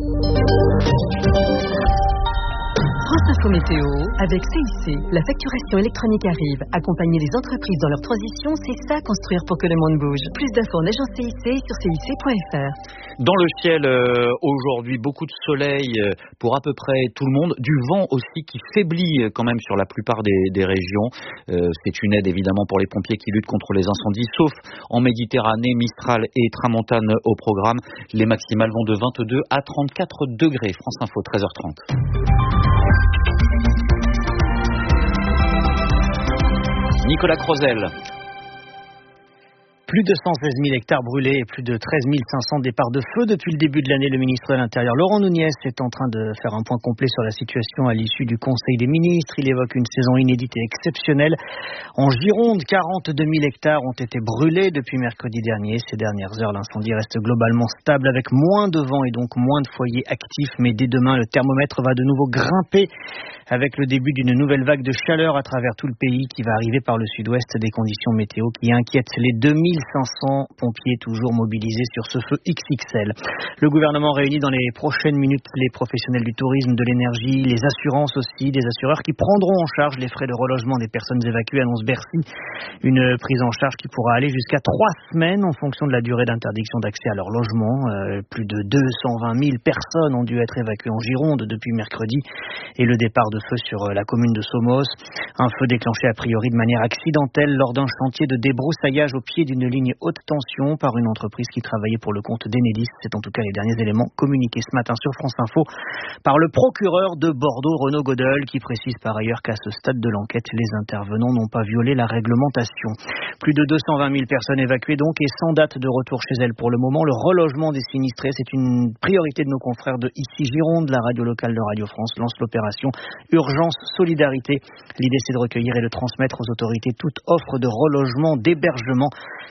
France Info Météo, avec C I C, la facturation électronique arrive. Accompagner les entreprises dans leur transition, c'est ça construire pour que le monde bouge. Plus d'infos en agence C I C sur C I C point F R.
Dans le ciel, euh, aujourd'hui, beaucoup de soleil pour à peu près tout le monde. Du vent aussi qui faiblit quand même sur la plupart des, des régions. Euh, c'est une aide évidemment pour les pompiers qui luttent contre les incendies, sauf en Méditerranée, Mistral et Tramontane au programme. Les maximales vont de vingt-deux à trente-quatre degrés. France Info, treize heures trente. Nicolas Crozel.
Plus de cent seize mille hectares brûlés et plus de treize mille cinq cents départs de feu depuis le début de l'année. Le ministre de l'Intérieur, Laurent Nunez, est en train de faire un point complet sur la situation à l'issue du Conseil des ministres. Il évoque une saison inédite et exceptionnelle. En Gironde, quarante-deux mille hectares ont été brûlés depuis mercredi dernier. Ces dernières heures, l'incendie reste globalement stable avec moins de vent et donc moins de foyers actifs. Mais dès demain, le thermomètre va de nouveau grimper avec le début d'une nouvelle vague de chaleur à travers tout le pays qui va arriver par le sud-ouest. Des conditions météo qui inquiètent les deux mille cinq cents pompiers toujours mobilisés sur ce feu X X L. Le gouvernement réunit dans les prochaines minutes les professionnels du tourisme, de l'énergie, les assurances aussi, des assureurs qui prendront en charge les frais de relogement des personnes évacuées, annonce Bercy. Une prise en charge qui pourra aller jusqu'à trois semaines en fonction de la durée d'interdiction d'accès à leur logement. Euh, plus de deux cent vingt mille personnes ont dû être évacuées en Gironde depuis mercredi et le départ de feu sur la commune de Somos. Un feu déclenché a priori de manière accidentelle lors d'un chantier de débroussaillage au pied d'une ligne haute tension par une entreprise qui travaillait pour le compte d'Enedis. C'est en tout cas les derniers éléments communiqués ce matin sur France Info par le procureur de Bordeaux, Renaud Godel, qui précise par ailleurs qu'à ce stade de l'enquête, les intervenants n'ont pas violé la réglementation. Plus de deux cent vingt mille personnes évacuées donc et sans date de retour chez elles pour le moment. Le relogement des sinistrés, c'est une priorité de nos confrères de Ici Gironde. La radio locale de Radio France lance l'opération Urgence Solidarité. L'idée, c'est de recueillir et de transmettre aux autorités toute offre de relogement, d'hébergement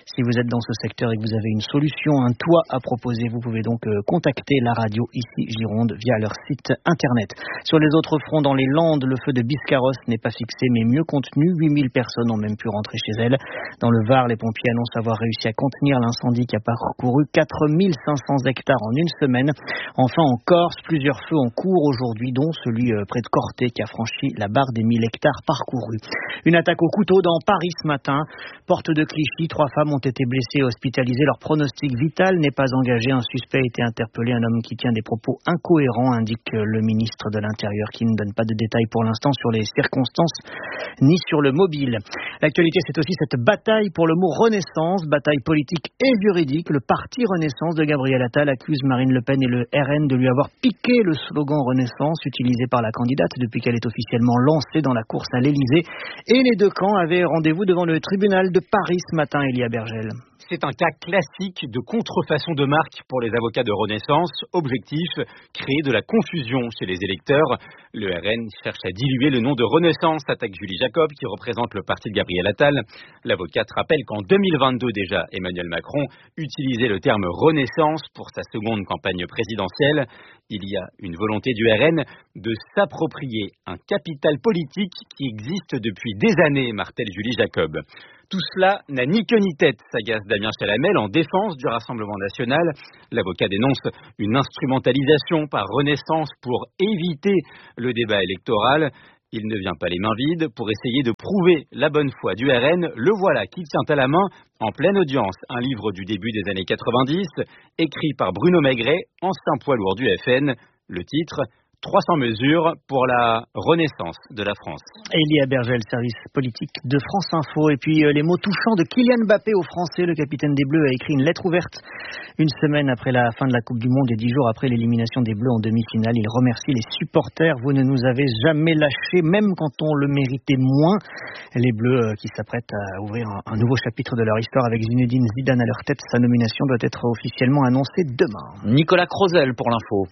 Si vous êtes dans ce secteur et que vous avez une solution, un toit à proposer, vous pouvez donc contacter la radio ici Gironde via leur site internet. Sur les autres fronts dans les Landes, le feu de Biscarrosse n'est pas fixé mais mieux contenu. huit mille personnes ont même pu rentrer chez elles. Dans le Var, les pompiers annoncent avoir réussi à contenir l'incendie qui a parcouru quatre mille cinq cents hectares en une semaine. Enfin, en Corse, plusieurs feux en cours aujourd'hui, dont celui près de Corté qui a franchi la barre des mille hectares parcourus. Une attaque au couteau dans Paris ce matin. Porte de Clichy, trois femmes ont été blessées et hospitalisées. Leur pronostic vital n'est pas engagé. Un suspect a été interpellé. Un homme qui tient des propos incohérents, indique le ministre de l'Intérieur, qui ne donne pas de détails pour l'instant sur les circonstances ni sur le mobile. L'actualité, c'est aussi cette bataille pour le mot Renaissance, bataille politique et juridique. Le parti Renaissance de Gabriel Attal accuse Marine Le Pen et le R N de lui avoir piqué le slogan Renaissance utilisé par la candidate depuis qu'elle est officiellement lancée dans la course à l'Élysée. Et les deux camps avaient rendez-vous devant le tribunal de Paris ce matin, Elia Bergel.
C'est un cas classique de contrefaçon de marque pour les avocats de Renaissance. Objectif, créer de la confusion chez les électeurs. Le R N cherche à diluer le nom de Renaissance, attaque Julie Jacob, qui représente le parti de Gabriel Attal. L'avocate rappelle qu'en deux mille vingt-deux déjà, Emmanuel Macron utilisait le terme Renaissance pour sa seconde campagne présidentielle. Il y a une volonté du R N de s'approprier un capital politique qui existe depuis des années, martèle Julie Jacob. Tout cela n'a ni queue ni tête, s'agace Damien Chalamel en défense du Rassemblement national. L'avocat dénonce une instrumentalisation par Renaissance pour éviter le débat électoral. Il ne vient pas les mains vides pour essayer de prouver la bonne foi du R N. Le voilà qui tient à la main, en pleine audience, un livre du début des années quatre-vingt-dix, écrit par Bruno Maigret, ancien poids lourd du F N. Le titre, trois cents mesures pour la renaissance de la France.
Elia Bergel, service politique de France Info. Et puis euh, les mots touchants de Kylian Mbappé aux Français. Le capitaine des Bleus a écrit une lettre ouverte une semaine après la fin de la Coupe du Monde et dix jours après l'élimination des Bleus en demi-finale. Il remercie les supporters. Vous ne nous avez jamais lâchés, même quand on le méritait moins. Les Bleus euh, qui s'apprêtent à ouvrir un, un nouveau chapitre de leur histoire avec Zinedine Zidane à leur tête. Sa nomination doit être officiellement annoncée demain.
Nicolas Crozel pour l'info.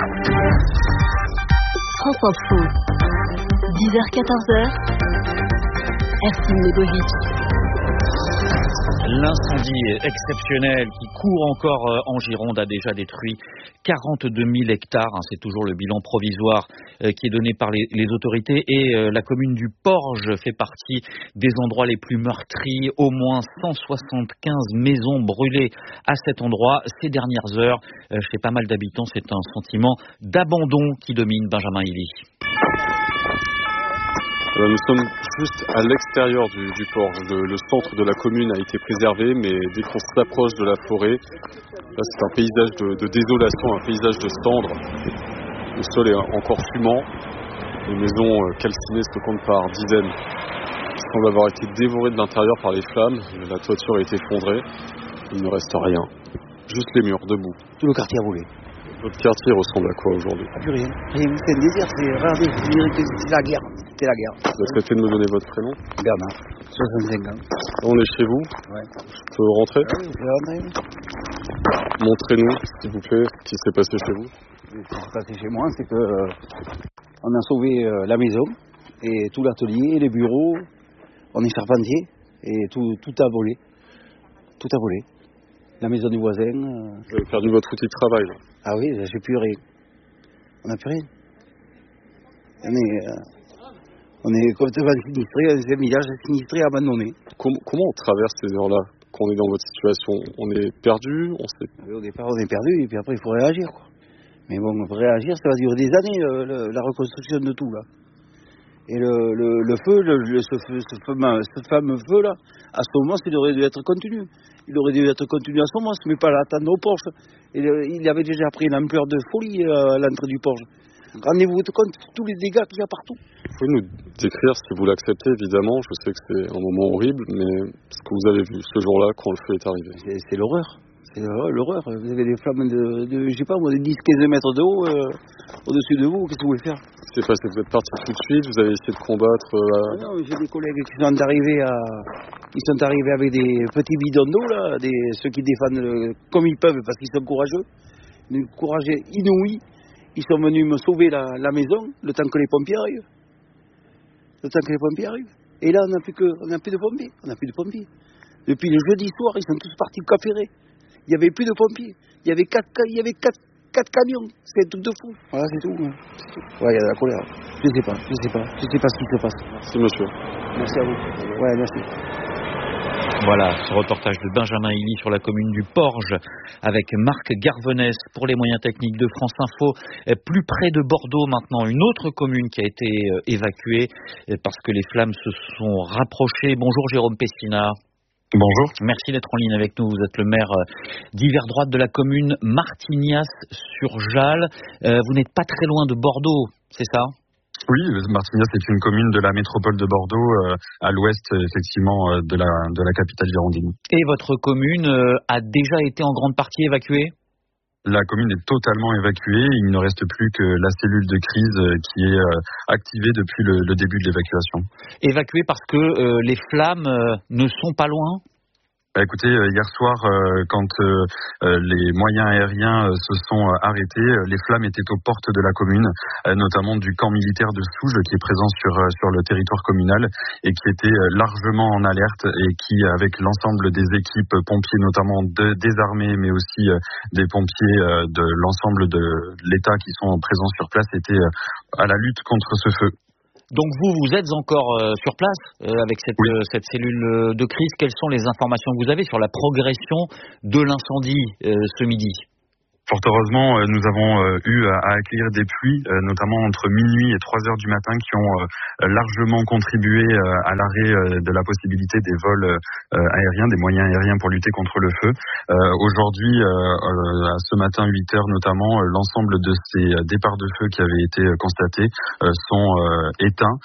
France Info, dix heures quatorze heures, Ercine Lebovic.
L'incendie exceptionnel qui court encore en Gironde a déjà détruit quarante-deux mille hectares. C'est toujours le bilan provisoire qui est donné par les, les autorités. Et la commune du Porge fait partie des endroits les plus meurtris. Au moins cent soixante-quinze maisons brûlées à cet endroit. Ces dernières heures, chez pas mal d'habitants, c'est un sentiment d'abandon qui domine. Benjamin Illy.
Nous sommes juste à l'extérieur du, du port. Le, le centre de la commune a été préservé, mais dès qu'on s'approche de la forêt, là c'est un paysage de, de désolation, un paysage de cendres. Le sol est encore fumant. Les maisons calcinées se comptent par dizaines. Elles semblent avoir été dévorées de l'intérieur par les flammes. La toiture a été effondrée. Il ne reste rien. Juste les murs, debout.
Tout le quartier a brûlé.
Votre quartier ressemble à quoi aujourd'hui?
Plus rien. Rien. C'est un désert. C'est regardez, c'est la guerre. C'est la guerre.
Vous acceptez de me donner votre prénom?
Bernard. soixante-cinq ans.
On est chez vous?
Ouais.
Je peux rentrer?
Oui, je peux rentrer.
Montrez-nous, s'il vous plaît, ce qui s'est passé chez vous.
Ce qui s'est passé chez moi, c'est que euh, on a sauvé euh, la maison et tout l'atelier, les bureaux. On est charpentier et tout, tout a volé. Tout a volé. La maison du voisin. Euh...
Vous avez perdu votre outil de travail, là.
Ah oui, j'ai plus rien. On n'a plus rien. On est, euh, on est complètement sinistré, c'est un village sinistré, abandonné.
Comment, comment on traverse ces heures-là, quand on est dans votre situation? On est perdu, on sait...
Oui, au départ, on est perdu, et puis après, il faut réagir, quoi. Mais bon, réagir, ça va durer des années, le, le, la reconstruction de tout, là. Et le, le, le feu, le, le, ce, ce, fameux, ce fameux feu-là, à ce moment, il aurait dû être continu. Il aurait dû être continu à ce moment, mais pas l'attendre au Porge. Et le, il avait déjà pris une ampleur de folie euh, à l'entrée du Porge. Rendez-vous compte de tous les dégâts qu'il y a partout.
Vous pouvez nous décrire, si vous l'acceptez, évidemment, je sais que c'est un moment horrible, mais ce que vous avez vu ce jour-là quand le feu est arrivé.
C'est, c'est l'horreur. C'est l'horreur. Vous avez des flammes de, de je sais pas, de dix à quinze mètres de haut euh, au-dessus de vous. Qu'est-ce que vous voulez faire?
C'est passé, vous êtes parti tout de suite, vous avez essayé de combattre. Euh...
Non, j'ai des collègues qui sont arrivés à, qui sont arrivés avec des petits bidons d'eau là, des ceux qui défendent euh, comme ils peuvent parce qu'ils sont courageux, un courage inouï. Ils sont venus me sauver la, la maison le temps que les pompiers arrivent. Le temps que les pompiers arrivent. Et là, on n'a plus que, on n'a plus de pompiers, on n'a plus de pompiers. Depuis le jeudi soir, ils sont tous partis capérer. Il n'y avait plus de pompiers. Il y avait quatre, il y avait quatre, quatre camions. C'est un truc de fou. Voilà, c'est tout. Hein. C'est tout. Ouais, il y a de la colère. Je sais pas, je sais pas. Je sais pas ce qui se passe.
Merci, monsieur.
Merci à vous. Ouais, merci.
Voilà, ce reportage de Benjamin Hilly sur la commune du Porge avec Marc Garvenès pour les moyens techniques de France Info. Plus près de Bordeaux maintenant, une autre commune qui a été évacuée parce que les flammes se sont rapprochées. Bonjour Jérôme Pessina.
Bonjour.
Merci d'être en ligne avec nous. Vous êtes le maire d'hiver droite de la commune Martignas-sur-Jalles. Euh, vous n'êtes pas très loin de Bordeaux, c'est ça ?
Oui, Martignas est une commune de la métropole de Bordeaux, euh, à l'ouest effectivement euh, de la de la capitale girondine.
Et votre commune euh, a déjà été en grande partie évacuée ?
La commune est totalement évacuée. Il ne reste plus que la cellule de crise euh, qui est euh, activée depuis le, le début de l'évacuation.
Évacuée parce que euh, les flammes euh, ne sont pas loin ?
Bah, écoutez, hier soir, euh, quand euh, les moyens aériens euh, se sont euh, arrêtés, euh, les flammes étaient aux portes de la commune, euh, notamment du camp militaire de Souges qui est présent sur euh, sur le territoire communal et qui était euh, largement en alerte et qui, avec l'ensemble des équipes pompiers, notamment de, des armées, mais aussi euh, des pompiers euh, de l'ensemble de l'État qui sont présents sur place, étaient euh, à la lutte contre ce feu.
Donc vous, vous êtes encore euh, sur place euh, avec cette,
oui.
euh, cette cellule de crise. Quelles sont les informations que vous avez sur la progression de l'incendie euh, ce midi ?
Fort heureusement, nous avons eu à accueillir des pluies, notamment entre minuit et trois heures du matin, qui ont largement contribué à l'arrêt de la possibilité des vols aériens, des moyens aériens pour lutter contre le feu. Aujourd'hui, ce matin, huit heures notamment, l'ensemble de ces départs de feu qui avaient été constatés sont éteints.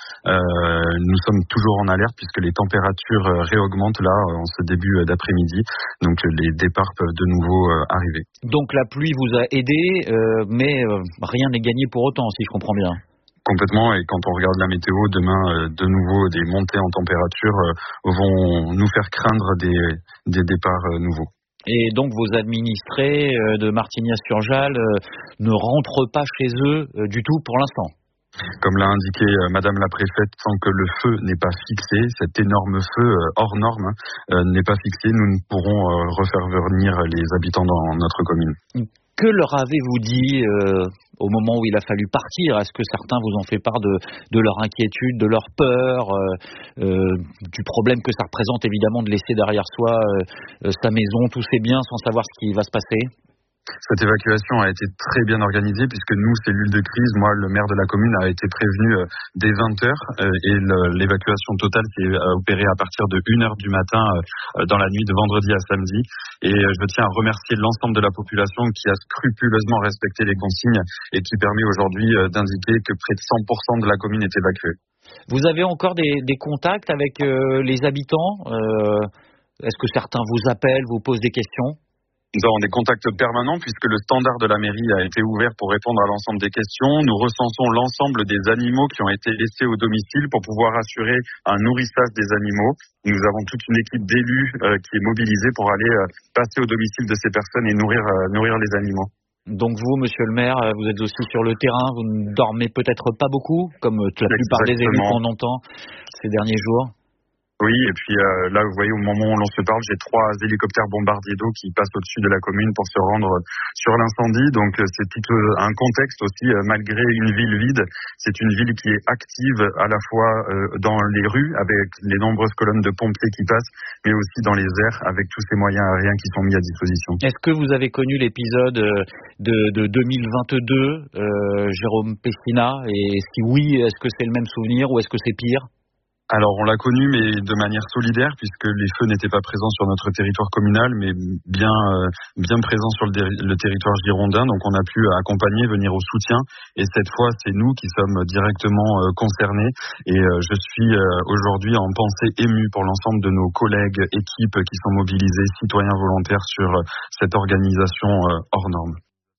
Nous sommes toujours en alerte puisque les températures réaugmentent là en ce début d'après-midi. Donc les départs peuvent de nouveau arriver.
Donc la pluie vous a aidé, euh, mais euh, rien n'est gagné pour autant, si je comprends bien.
Complètement, et quand on regarde la météo, demain, euh, de nouveau, des montées en température euh, vont nous faire craindre des, des départs euh, nouveaux.
Et donc vos administrés euh, de Martignas-sur-Jalles euh, ne rentrent pas chez eux euh, du tout pour l'instant.
Comme l'a indiqué euh, Madame la Préfète, tant que le feu n'est pas fixé, cet énorme feu euh, hors norme euh, n'est pas fixé, nous ne pourrons euh, refaire venir les habitants dans notre commune.
Que leur avez-vous dit euh, au moment où il a fallu partir ? Est-ce que certains vous ont fait part de, de leur inquiétude, de leur peur, euh, euh, du problème que ça représente évidemment de laisser derrière soi euh, sa maison, tous ses biens, sans savoir ce qui va se passer ?
Cette évacuation a été très bien organisée puisque nous, cellule de crise, moi, le maire de la commune, a été prévenu dès vingt heures et l'évacuation totale s'est opérée à partir de une heure du matin dans la nuit de vendredi à samedi. Et je tiens à remercier l'ensemble de la population qui a scrupuleusement respecté les consignes et qui permet aujourd'hui d'indiquer que près de cent pour cent de la commune est évacuée.
Vous avez encore des, des contacts avec euh, les habitants euh, Est-ce que certains vous appellent, vous posent des questions ?
Nous avons des contacts permanents puisque le standard de la mairie a été ouvert pour répondre à l'ensemble des questions. Nous recensons l'ensemble des animaux qui ont été laissés au domicile pour pouvoir assurer un nourrissage des animaux. Nous avons toute une équipe d'élus euh, qui est mobilisée pour aller euh, passer au domicile de ces personnes et nourrir, euh, nourrir les animaux.
Donc vous, monsieur le maire, vous êtes aussi sur le terrain, vous ne dormez peut-être pas beaucoup, comme la plupart des élus qu'on entend ces derniers jours.
Oui, et puis euh, là, vous voyez, au moment où l'on se parle, j'ai trois hélicoptères bombardiers d'eau qui passent au-dessus de la commune pour se rendre sur l'incendie. Donc c'est tout un contexte aussi, euh, malgré une ville vide, c'est une ville qui est active à la fois euh, dans les rues, avec les nombreuses colonnes de pompiers qui passent, mais aussi dans les airs, avec tous ces moyens aériens qui sont mis à disposition.
Est-ce que vous avez connu l'épisode de, de deux mille vingt-deux, euh, Jérôme Pessina, et si oui, est-ce que c'est le même souvenir ou est-ce que c'est pire ?
Alors on l'a connu, mais de manière solidaire, puisque les feux n'étaient pas présents sur notre territoire communal, mais bien euh, bien présents sur le, le territoire girondin. Donc on a pu accompagner, venir au soutien. Et cette fois, c'est nous qui sommes directement euh, concernés. Et euh, je suis euh, aujourd'hui en pensée émue pour l'ensemble de nos collègues, équipes qui sont mobilisés, citoyens volontaires sur euh, cette organisation euh, hors norme.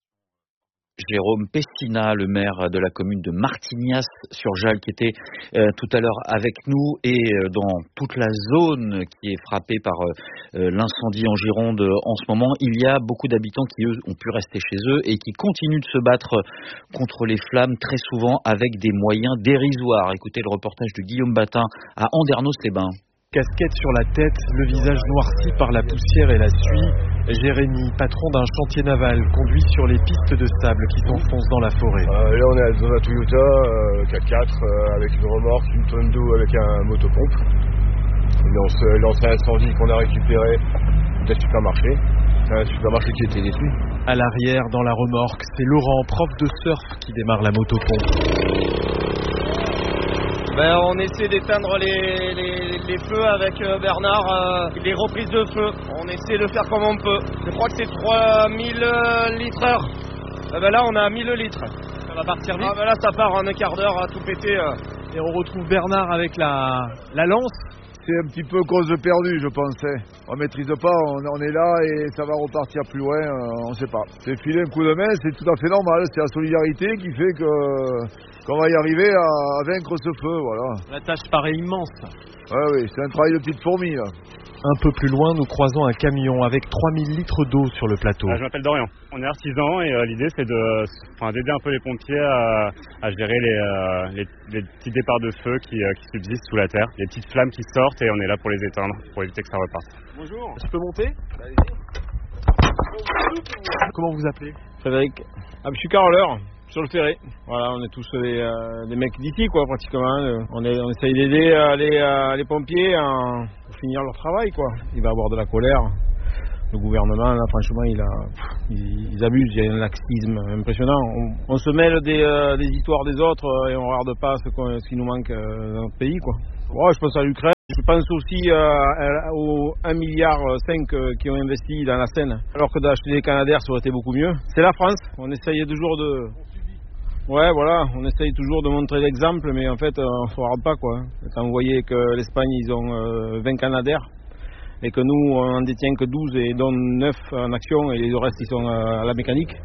Jérôme Pessina, le maire de la commune de Martignas-sur-Jalles, qui était euh, tout à l'heure avec nous, et euh, dans toute la zone qui est frappée par euh, l'incendie en Gironde en ce moment, il y a beaucoup d'habitants qui, eux, ont pu rester chez eux et qui continuent de se battre contre les flammes, très souvent avec des moyens dérisoires. Écoutez le reportage de Guillaume Batin à Andernos-les-Bains.
casquette sur la tête, le visage noirci par la poussière et la suie. Jérémy, patron d'un chantier naval, conduit sur les pistes de sable qui s'enfoncent dans la forêt.
Euh, là, on est dans un Toyota euh, quatre quatre euh, avec une remorque, une tonne d'eau avec un motopompe. Lance, lance incendie qu'on a récupéré d'un supermarché. Un supermarché qui était détruit.
À l'arrière, dans la remorque, c'est Laurent, prof de surf, qui démarre la motopompe.
Ben, on essaie d'éteindre les, les, les feux avec Bernard, euh, les reprises de feu. On essaie de faire comme on peut. Je crois que c'est trois mille litres heure. Ben, ben là, on a mille litres. Ça va partir vite. Ah, ben là, ça part en un quart d'heure à tout péter. Euh.
Et on retrouve Bernard avec la, la lance.
C'est un petit peu cause de perdu, je pensais. On maîtrise pas, on, on est là et ça va repartir plus loin, euh, on sait pas. C'est filer un coup de main, c'est tout à fait normal. C'est la solidarité qui fait que qu'on va y arriver à, à vaincre ce feu, voilà.
La tâche paraît immense.
Ouais, oui, c'est un travail de petite fourmi, là.
Un peu plus loin, nous croisons un camion avec trois mille litres d'eau sur le plateau.
Ah, je m'appelle Dorian. On est artisan et euh, l'idée c'est de, enfin, d'aider un peu les pompiers à, à gérer les, euh, les, les petits départs de feu qui, euh, qui subsistent sous la terre. Les petites flammes qui sortent et on est là pour les éteindre, pour éviter que ça reparte.
Bonjour.
Je peux monter ? Comment vous appelez ?
Frédéric. Ah, je suis caroleur. Sur le ferré. Voilà, on est tous des, euh, des mecs d'ici, quoi, pratiquement. On, est, on essaye d'aider euh, les, euh, les pompiers à finir leur travail, quoi. Il va y avoir de la colère. Le gouvernement, là, franchement, il a, ils, ils abusent. Il y a un laxisme impressionnant. On, on se mêle des, euh, des histoires des autres et on regarde pas ce, ce qui nous manque euh, dans notre pays, quoi. Ouais, je pense à l'Ukraine. Je pense aussi euh, aux un virgule cinq milliard euh, qui ont investi dans la Seine. Alors que d'acheter des Canadaires, ça aurait été beaucoup mieux. C'est la France. On essaye toujours de... Ouais, voilà, on essaye toujours de montrer l'exemple, mais en fait, euh, on ne se regarde pas, quoi. Quand vous voyez que l'Espagne, ils ont euh, vingt Canadaires, et que nous, on en détient que douze, et dont neuf en action, et les restes, ils sont euh, à la mécanique.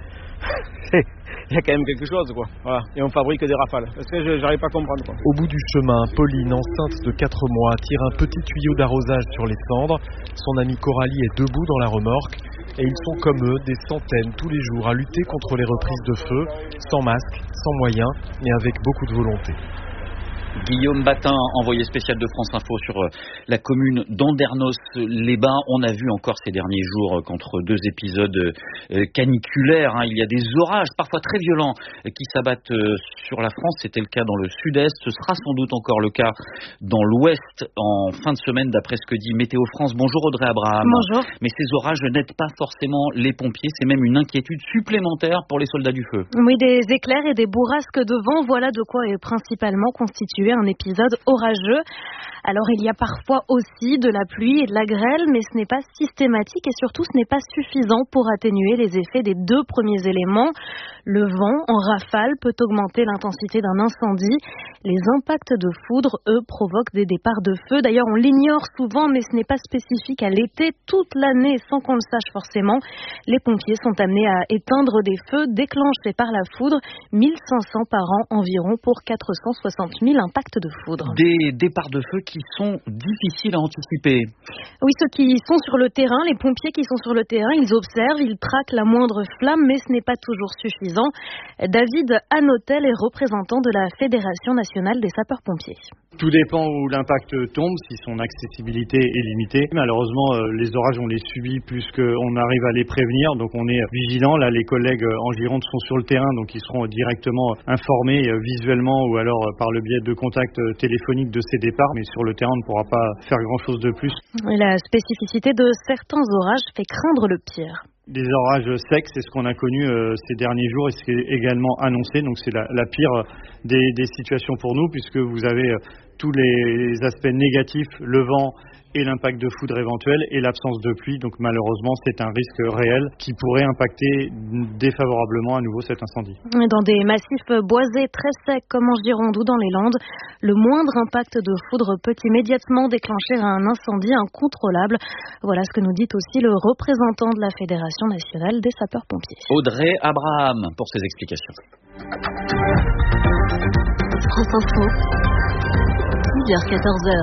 Il y a quand même quelque chose, quoi. Voilà. Et on fabrique des rafales. Parce que je n'arrive pas à comprendre, quoi.
Au bout du chemin, Pauline, enceinte de quatre mois, tire un petit tuyau d'arrosage sur les cendres. Son amie Coralie est debout dans la remorque. Et ils sont comme eux, des centaines tous les jours à lutter contre les reprises de feu, sans masque, sans moyens, mais avec beaucoup de volonté.
Guillaume Batin, envoyé spécial de France Info sur la commune d'Andernos-les-Bains. On a vu encore ces derniers jours qu'entre deux épisodes caniculaires, hein, il y a des orages parfois très violents qui s'abattent sur la France. C'était le cas dans le sud-est. Ce sera sans doute encore le cas dans l'ouest en fin de semaine, d'après ce que dit Météo France. Bonjour Audrey Abraham.
Bonjour.
Mais ces orages n'aident pas forcément les pompiers. C'est même une inquiétude supplémentaire pour les soldats du feu.
Oui, des éclairs et des bourrasques de vent, voilà de quoi est principalement constitué un épisode orageux. Alors il y a parfois aussi de la pluie et de la grêle, mais ce n'est pas systématique et surtout ce n'est pas suffisant pour atténuer les effets des deux premiers éléments. Le vent en rafale peut augmenter l'intensité d'un incendie. Les impacts de foudre, eux, provoquent des départs de feu. D'ailleurs, on l'ignore souvent, mais ce n'est pas spécifique à l'été. Toute l'année, sans qu'on le sache forcément, les pompiers sont amenés à éteindre des feux déclenchés par la foudre. mille cinq cents par an environ pour quatre cent soixante mille impacts de foudre.
Des départs de feu qui sont difficiles à anticiper.
Oui, ceux qui sont sur le terrain, les pompiers qui sont sur le terrain, ils observent, ils traquent la moindre flamme, mais ce n'est pas toujours suffisant. David Hanotel est représentant de la Fédération nationale des sapeurs-pompiers.
Tout dépend où l'impact tombe, si son accessibilité est limitée. Malheureusement, les orages, on les subit plus qu'on arrive à les prévenir, donc on est vigilant. Là, les collègues en Gironde sont sur le terrain, donc ils seront directement informés visuellement ou alors par le biais de contacts téléphoniques de ces départs. Mais sur le terrain, on ne pourra pas faire grand-chose de plus.
La spécificité de certains orages fait craindre le pire.
Des orages secs, c'est ce qu'on a connu euh, ces derniers jours et c'est également annoncé. Donc c'est la, la pire des, des situations pour nous puisque vous avez euh, tous les aspects négatifs, le vent et l'impact de foudre éventuel et l'absence de pluie. Donc malheureusement, c'est un risque réel qui pourrait impacter défavorablement à nouveau cet incendie.
Dans des massifs boisés très secs comme en Gironde ou dans les Landes, le moindre impact de foudre peut immédiatement déclencher un incendie incontrôlable. Voilà ce que nous dit aussi le représentant de la Fédération nationale des sapeurs-pompiers.
Audrey Abraham pour ses explications.
France Info, six heures quatorze heures.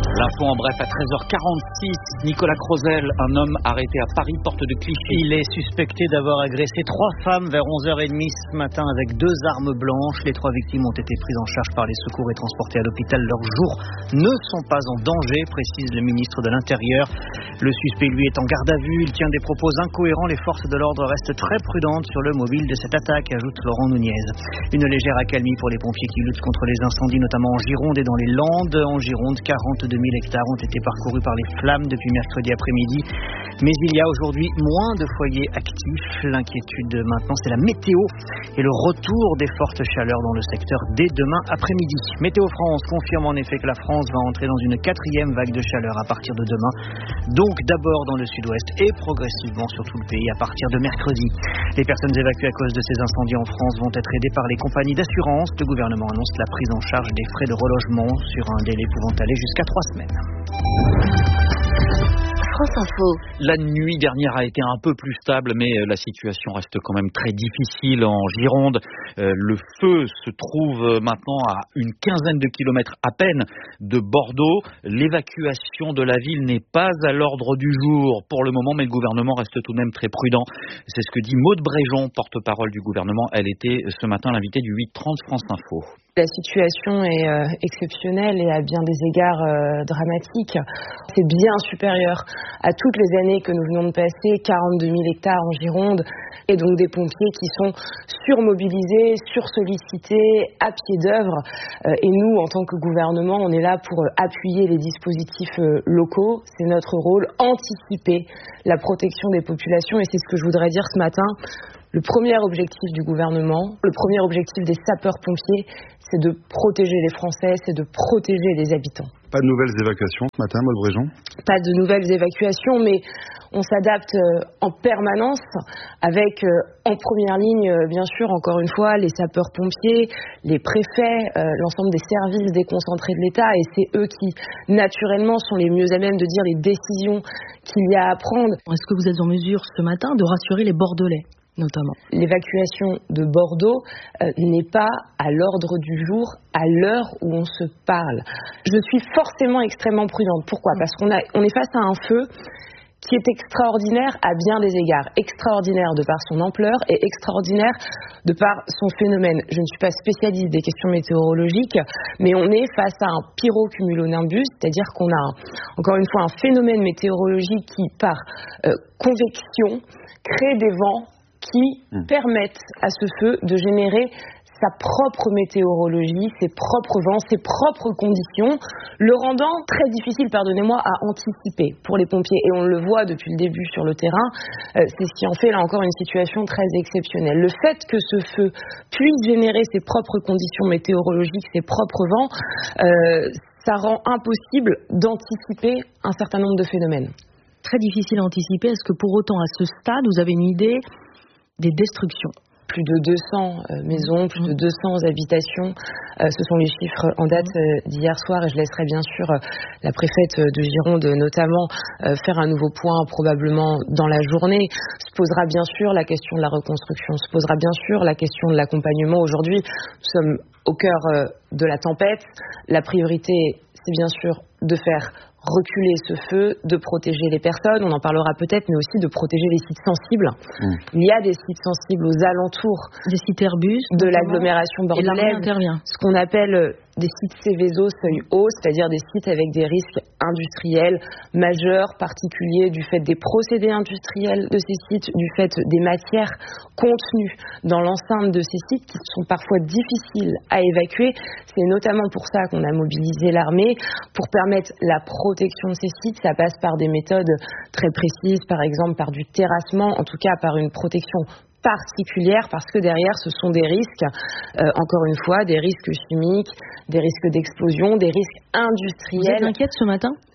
L'info en bref à treize heures quarante-six. Nicolas Crozel, un homme arrêté à Paris, porte de Clichy.
Il est suspecté d'avoir agressé trois femmes vers onze heures trente ce matin avec deux armes blanches. Les trois victimes ont été prises en charge par les secours et transportées à l'hôpital. Leurs jours ne sont pas en danger, précise le ministre de l'Intérieur. Le suspect, lui, est en garde à vue. Il tient des propos incohérents. Les forces de l'ordre restent très prudentes sur le mobile de cette attaque, ajoute Laurent Nunez. Une légère accalmie pour les pompiers qui luttent contre les incendies, notamment en Gironde et dans les Landes. En Gironde, quarante-deux mille hectares ont été parcourus par les flammes depuis mercredi après-midi. Mais il y a aujourd'hui moins de foyers actifs. L'inquiétude maintenant, c'est la météo et le retour des fortes chaleurs dans le secteur dès demain après-midi. Météo France confirme en effet que la France va entrer dans une quatrième vague de chaleur à partir de demain. Donc d'abord dans le sud-ouest et progressivement sur tout le pays à partir de mercredi. Les personnes évacuées à cause de ces incendies en France vont être aidées par les compagnies d'assurance. Le gouvernement annonce la prise en charge des frais de relogement sur un délai pouvant aller jusqu'à trois semaines.
La nuit dernière a été un peu plus stable, mais la situation reste quand même très difficile en Gironde. Le feu se trouve maintenant à une quinzaine de kilomètres à peine de Bordeaux. L'évacuation de la ville n'est pas à l'ordre du jour pour le moment, mais le gouvernement reste tout de même très prudent. C'est ce que dit Maude Bréjon, porte-parole du gouvernement. Elle était ce matin l'invitée du huit trente France Info.
La situation est euh, exceptionnelle et à bien des égards euh, dramatique. C'est bien supérieur à toutes les années que nous venons de passer, quarante-deux mille hectares en Gironde, et donc des pompiers qui sont surmobilisés, sursollicités, à pied d'œuvre. Euh, et nous, en tant que gouvernement, on est là pour euh, appuyer les dispositifs euh, locaux. C'est notre rôle, anticiper la protection des populations, et c'est ce que je voudrais dire ce matin. Le premier objectif du gouvernement, le premier objectif des sapeurs-pompiers, c'est de protéger les Français, c'est de protéger les habitants.
Pas de nouvelles évacuations ce matin, Maude Bréjon ?
Pas de nouvelles évacuations, mais on s'adapte en permanence avec, en première ligne, bien sûr, encore une fois, les sapeurs-pompiers, les préfets, euh, l'ensemble des services déconcentrés de l'État, et c'est eux qui, naturellement, sont les mieux à même de dire les décisions qu'il y a à prendre.
Est-ce que vous êtes en mesure, ce matin, de rassurer les Bordelais ? Notamment.
L'évacuation de Bordeaux euh, n'est pas à l'ordre du jour à l'heure où on se parle. Je suis forcément extrêmement prudente. Pourquoi ? Parce qu'on a, on est face à un feu qui est extraordinaire à bien des égards. Extraordinaire de par son ampleur et extraordinaire de par son phénomène. Je ne suis pas spécialiste des questions météorologiques, mais on est face à un pyrocumulonimbus, c'est-à-dire qu'on a, encore une fois, un phénomène météorologique qui, par euh, convection, crée des vents qui mmh. permettent à ce feu de générer sa propre météorologie, ses propres vents, ses propres conditions, le rendant très difficile, pardonnez-moi, à anticiper pour les pompiers. Et on le voit depuis le début sur le terrain, euh, c'est ce qui en fait là encore une situation très exceptionnelle. Le fait que ce feu puisse générer ses propres conditions météorologiques, ses propres vents, euh, ça rend impossible d'anticiper un certain nombre de phénomènes.
Très difficile à anticiper. Est-ce que pour autant, à ce stade, vous avez une idée des destructions?
Plus de deux cents euh, maisons, plus de deux cents habitations. Euh, ce sont les chiffres en date euh, d'hier soir, et je laisserai bien sûr euh, la préfète de Gironde notamment euh, faire un nouveau point probablement dans la journée. Se posera bien sûr la question de la reconstruction, se posera bien sûr la question de l'accompagnement. Aujourd'hui, nous sommes au cœur euh, de la tempête. La priorité, c'est bien sûr de faire reculer ce feu, de protéger les personnes, on en parlera peut-être, mais aussi de protéger les sites sensibles. Mmh. Il y a des sites sensibles aux alentours
des sites Airbus,
de l'agglomération bordelaise, ce qu'on appelle des sites Céveso seuil haut, c'est-à-dire des sites avec des risques industriels majeurs, particuliers du fait des procédés industriels de ces sites, du fait des matières contenues dans l'enceinte de ces sites qui sont parfois difficiles à évacuer. C'est notamment pour ça qu'on a mobilisé l'armée, pour permettre la protection de ces sites. Ça passe par des méthodes très précises, par exemple par du terrassement, en tout cas par une protection particulière, parce que derrière ce sont des risques, euh, encore une fois, des risques chimiques, des risques d'explosion, des risques industriels.
Vous êtes inquiète ce matin ?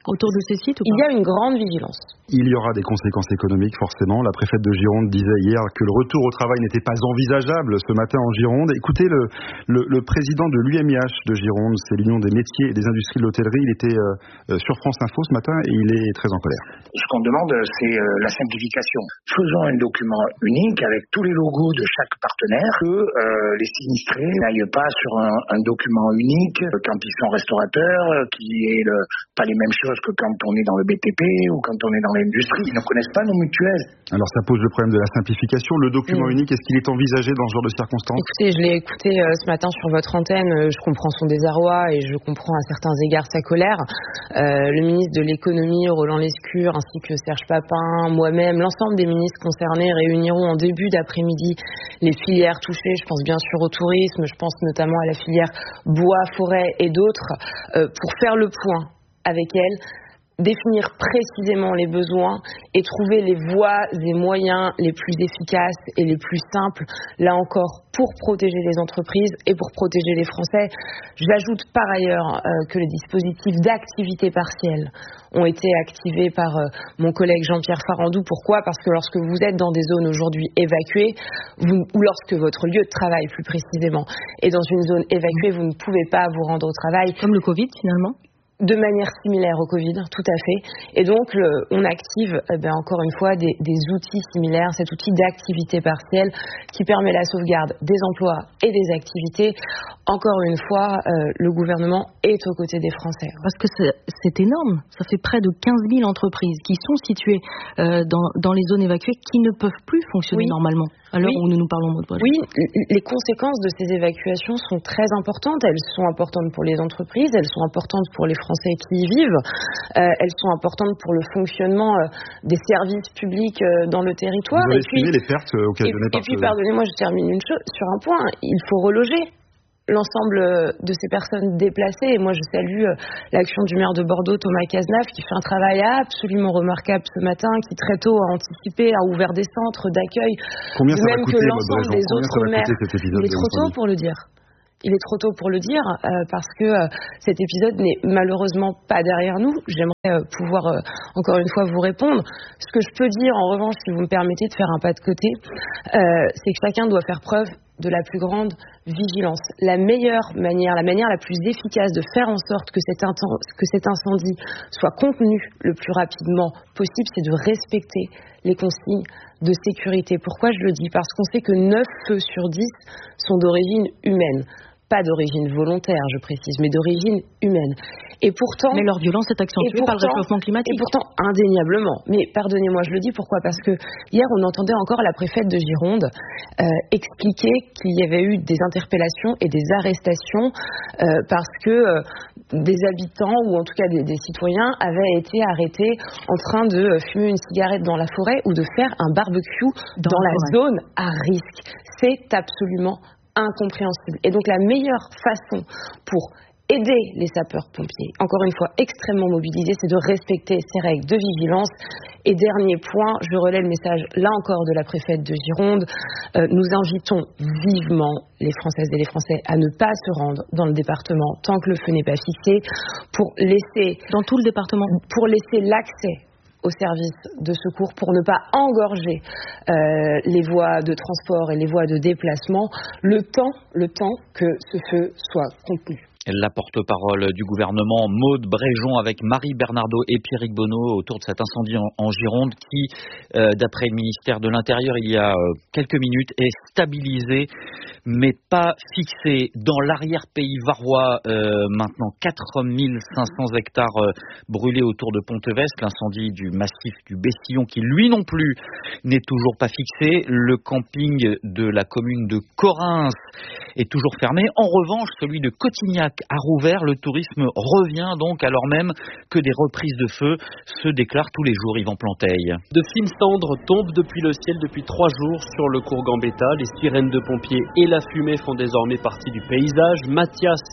autour de ces sites ou pas ?
Il y a une grande vigilance.
Il y aura des conséquences économiques, forcément. La préfète de Gironde disait hier que le retour au travail n'était pas envisageable ce matin en Gironde. Écoutez, le, le, le président de l'U M I H de Gironde, c'est l'Union des métiers et des industries de l'hôtellerie, il était euh, sur France Info ce matin et il est très en colère.
Ce qu'on demande, c'est euh, la simplification. Faisons un document unique avec tous les logos de chaque partenaire, que euh, les sinistrés n'aillent pas sur un, un document unique euh, quand ils sont restaurateurs, euh, qui est le, pas les mêmes choses que quand on est dans le B T P ou quand on est dans l'industrie. Ils ne connaissent pas nos mutuelles.
Alors ça pose le problème de la simplification. Le document mmh. unique, est-ce qu'il est envisagé dans ce genre de circonstances ?
Écoutez, je l'ai écouté euh, ce matin sur votre antenne. Euh, je comprends son désarroi et je comprends à certains égards sa colère. Euh, le ministre de l'économie, Roland Lescure, ainsi que Serge Papin, moi-même, l'ensemble des ministres concernés réuniront en début d'après-midi les filières touchées. Je pense bien sûr au tourisme, je pense notamment à la filière bois, forêt et d'autres, euh, pour faire le point avec elles, définir précisément les besoins et trouver les voies et moyens les plus efficaces et les plus simples, là encore, pour protéger les entreprises et pour protéger les Français. J'ajoute par ailleurs euh, que les dispositifs d'activité partielle ont été activés par euh, mon collègue Jean-Pierre Farandou. Pourquoi ? Parce que lorsque vous êtes dans des zones aujourd'hui évacuées, vous, ou lorsque votre lieu de travail, plus précisément, est dans une zone évacuée, vous ne pouvez pas vous rendre au travail.
Comme le Covid, finalement ?
De manière similaire au Covid, tout à fait. Et donc, le, on active, eh bien, encore une fois, des, des outils similaires, cet outil d'activité partielle qui permet la sauvegarde des emplois et des activités. Encore une fois, euh, le gouvernement est aux côtés des Français.
Parce que c'est, c'est énorme. Ça fait près de quinze mille entreprises qui sont situées euh, dans, dans les zones évacuées qui ne peuvent plus fonctionner oui. normalement. À l'heure oui. où nous nous parlons de
Oui, les conséquences de ces évacuations sont très importantes. Elles sont importantes pour les entreprises, elles sont importantes pour les Français qui y vivent, euh, elles sont importantes pour le fonctionnement euh, des services publics euh, dans le territoire.
Vous avez estimé les pertes occasionnées par
ce... Et puis, pardonnez-moi, je termine une chose, sur un point, il faut reloger l'ensemble de ces personnes déplacées. Et moi, je salue l'action du maire de Bordeaux, Thomas Cazenave, qui fait un travail absolument remarquable ce matin, qui très tôt a anticipé, a ouvert des centres d'accueil.
Combien ça
même
va coûter,
que l'ensemble des
Combien
autres maires. Il est trop tôt pour le dire. Il est trop tôt pour le dire euh, parce que euh, cet épisode n'est malheureusement pas derrière nous. J'aimerais euh, pouvoir euh, encore une fois vous répondre. Ce que je peux dire en revanche, si vous me permettez de faire un pas de côté, euh, c'est que chacun doit faire preuve de la plus grande vigilance. La meilleure manière, la manière la plus efficace de faire en sorte que cet, inten- que cet incendie soit contenu le plus rapidement possible, c'est de respecter les consignes de sécurité. Pourquoi je le dis ? Parce qu'on sait que neuf feux sur dix sont d'origine humaine. Pas d'origine volontaire, je précise, mais d'origine humaine. Et pourtant...
Mais leur violence est accentuée pourtant, par le réchauffement climatique.
Et pourtant, indéniablement. Mais pardonnez-moi, je le dis, pourquoi ? Parce que hier, on entendait encore la préfète de Gironde euh, expliquer qu'il y avait eu des interpellations et des arrestations euh, parce que euh, des habitants, ou en tout cas des, des citoyens, avaient été arrêtés en train de fumer une cigarette dans la forêt ou de faire un barbecue dans, dans la forêt. Zone à risque. C'est absolument incompréhensible. Et donc la meilleure façon pour aider les sapeurs-pompiers, encore une fois extrêmement mobilisés, c'est de respecter ces règles de vigilance. Et dernier point, je relais le message là encore de la préfète de Gironde, euh, nous invitons vivement les Françaises et les Français à ne pas se rendre dans le département tant que le feu n'est pas fixé, pour laisser...
Dans tout le département
Pour laisser l'accès aux services de secours, pour ne pas engorger euh, les voies de transport et les voies de déplacement, le temps, le temps que ce feu soit contenu.
La porte-parole du gouvernement, Maude Bréjon, avec Marie Bernardo et Pierrick Bonneau autour de cet incendie en, en Gironde qui, euh, d'après le ministère de l'Intérieur, il y a euh, quelques minutes, est stabilisé, mais pas fixé. Dans l'arrière-pays varois, euh, maintenant quatre mille cinq cents hectares euh, brûlés autour de Pontevesque, l'incendie du massif du Bessillon qui, lui non plus, n'est toujours pas fixé. Le camping de la commune de Correns est toujours fermé. En revanche, celui de Cotignac a rouvert. Le tourisme revient donc alors même que des reprises de feu se déclarent tous les jours. Yvan Planteil.
De fines cendres tombent depuis le ciel depuis trois jours sur le cours Gambetta. Les sirènes de pompiers et la fumée font désormais partie du paysage. Mathias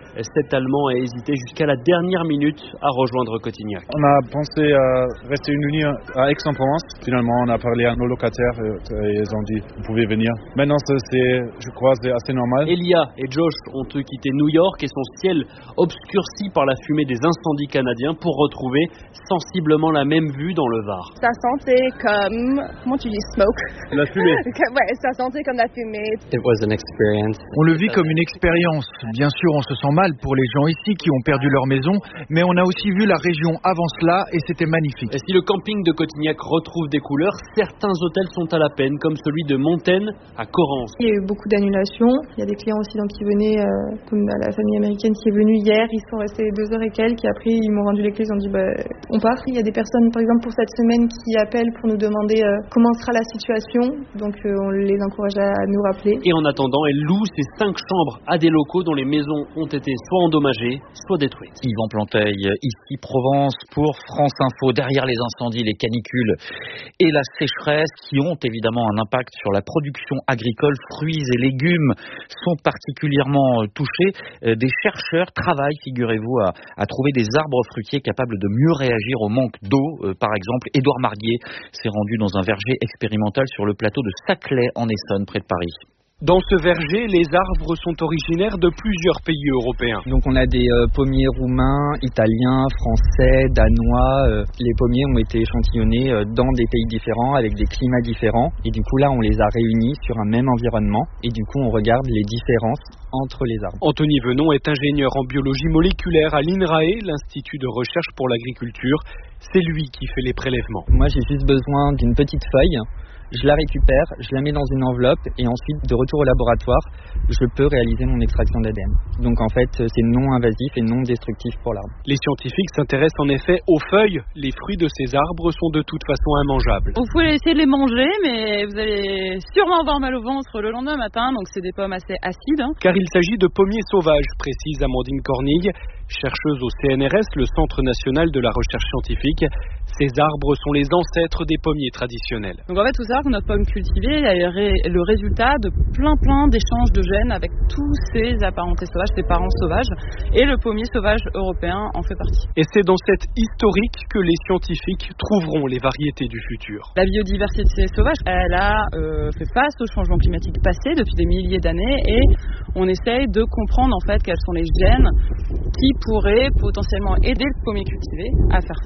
Cet Allemand a hésité jusqu'à la dernière minute à rejoindre Cotignac.
On a pensé à rester une nuit à Aix-en-Provence. Finalement, on a parlé à nos locataires et ils ont dit vous pouvez venir. Maintenant, c'est, je crois, c'est assez normal.
Elia et Josh ont eux quitté New York et son ciel obscurci par la fumée des incendies canadiens pour retrouver sensiblement la même vue dans le Var.
Ça sentait comme, comment tu dis, smoke?
La fumée.
Ouais, ça sentait comme la fumée.
It was an experience.
On le vit comme une expérience. Bien sûr, on se sent mal pour les gens ici qui ont perdu leur maison, mais on a aussi vu la région avant cela et c'était magnifique.
Et si le camping de Cotignac retrouve des couleurs, certains hôtels sont à la peine, comme celui de Montaigne à Correns.
Il y a eu beaucoup d'annulations. Il y a des clients aussi donc, qui venaient, euh, comme la famille américaine qui est venue hier, ils sont restés deux heures et quelques, et après ils m'ont rendu les clés, ils ont dit bah, on part. Il y a des personnes, par exemple, pour cette semaine qui appellent pour nous demander euh, comment sera la situation, donc euh, on les encourage à nous rappeler.
Et en attendant, elle loue ses cinq chambres à des locaux dont les maisons ont été soit endommagées, soit détruites.
Yvan Planteil, ici Provence pour France Info. Derrière les incendies, les canicules et la sécheresse qui ont évidemment un impact sur la production agricole, fruits et légumes sont particulièrement touchés. Des chercheurs travaillent, figurez-vous, à, à trouver des arbres fruitiers capables de mieux réagir au manque d'eau. Par exemple, Édouard Marguier s'est rendu dans un verger expérimental sur le plateau de Saclay en Essonne, près de Paris.
Dans ce verger, les arbres sont originaires de plusieurs pays européens.
Donc on a des euh, pommiers roumains, italiens, français, danois. Euh, les pommiers ont été échantillonnés euh, dans des pays différents, avec des climats différents. Et du coup là, on les a réunis sur un même environnement. Et du coup, on regarde les différences entre les arbres.
Anthony Venon est ingénieur en biologie moléculaire à l'INRAE, l'Institut de recherche pour l'agriculture. C'est lui qui fait les prélèvements.
Moi, j'ai juste besoin d'une petite feuille. Je la récupère, je la mets dans une enveloppe et ensuite, de retour au laboratoire, je peux réaliser mon extraction d'A D N. Donc en fait, c'est non invasif et non destructif pour l'arbre.
Les scientifiques s'intéressent en effet aux feuilles. Les fruits de ces arbres sont de toute façon immangeables.
Vous pouvez essayer de les manger, mais vous allez sûrement avoir mal au ventre le lendemain matin, donc c'est des pommes assez acides. Hein.
Car il s'agit de pommiers sauvages, précise Amandine Cornille, chercheuse au C N R S, le Centre national de la recherche scientifique. Ces arbres sont les ancêtres des pommiers traditionnels.
Donc en fait, tout ça, que notre pomme cultivée est le résultat de plein plein d'échanges de gènes avec tous ces apparentés sauvages, ces parents sauvages, et le pommier sauvage européen en fait partie.
Et c'est dans cette historique que les scientifiques trouveront les variétés du futur.
La biodiversité sauvage, elle a euh, fait face au changement climatique passé depuis des milliers d'années, et on essaye de comprendre en fait quels sont les gènes qui pourraient potentiellement aider le pommier cultivé à faire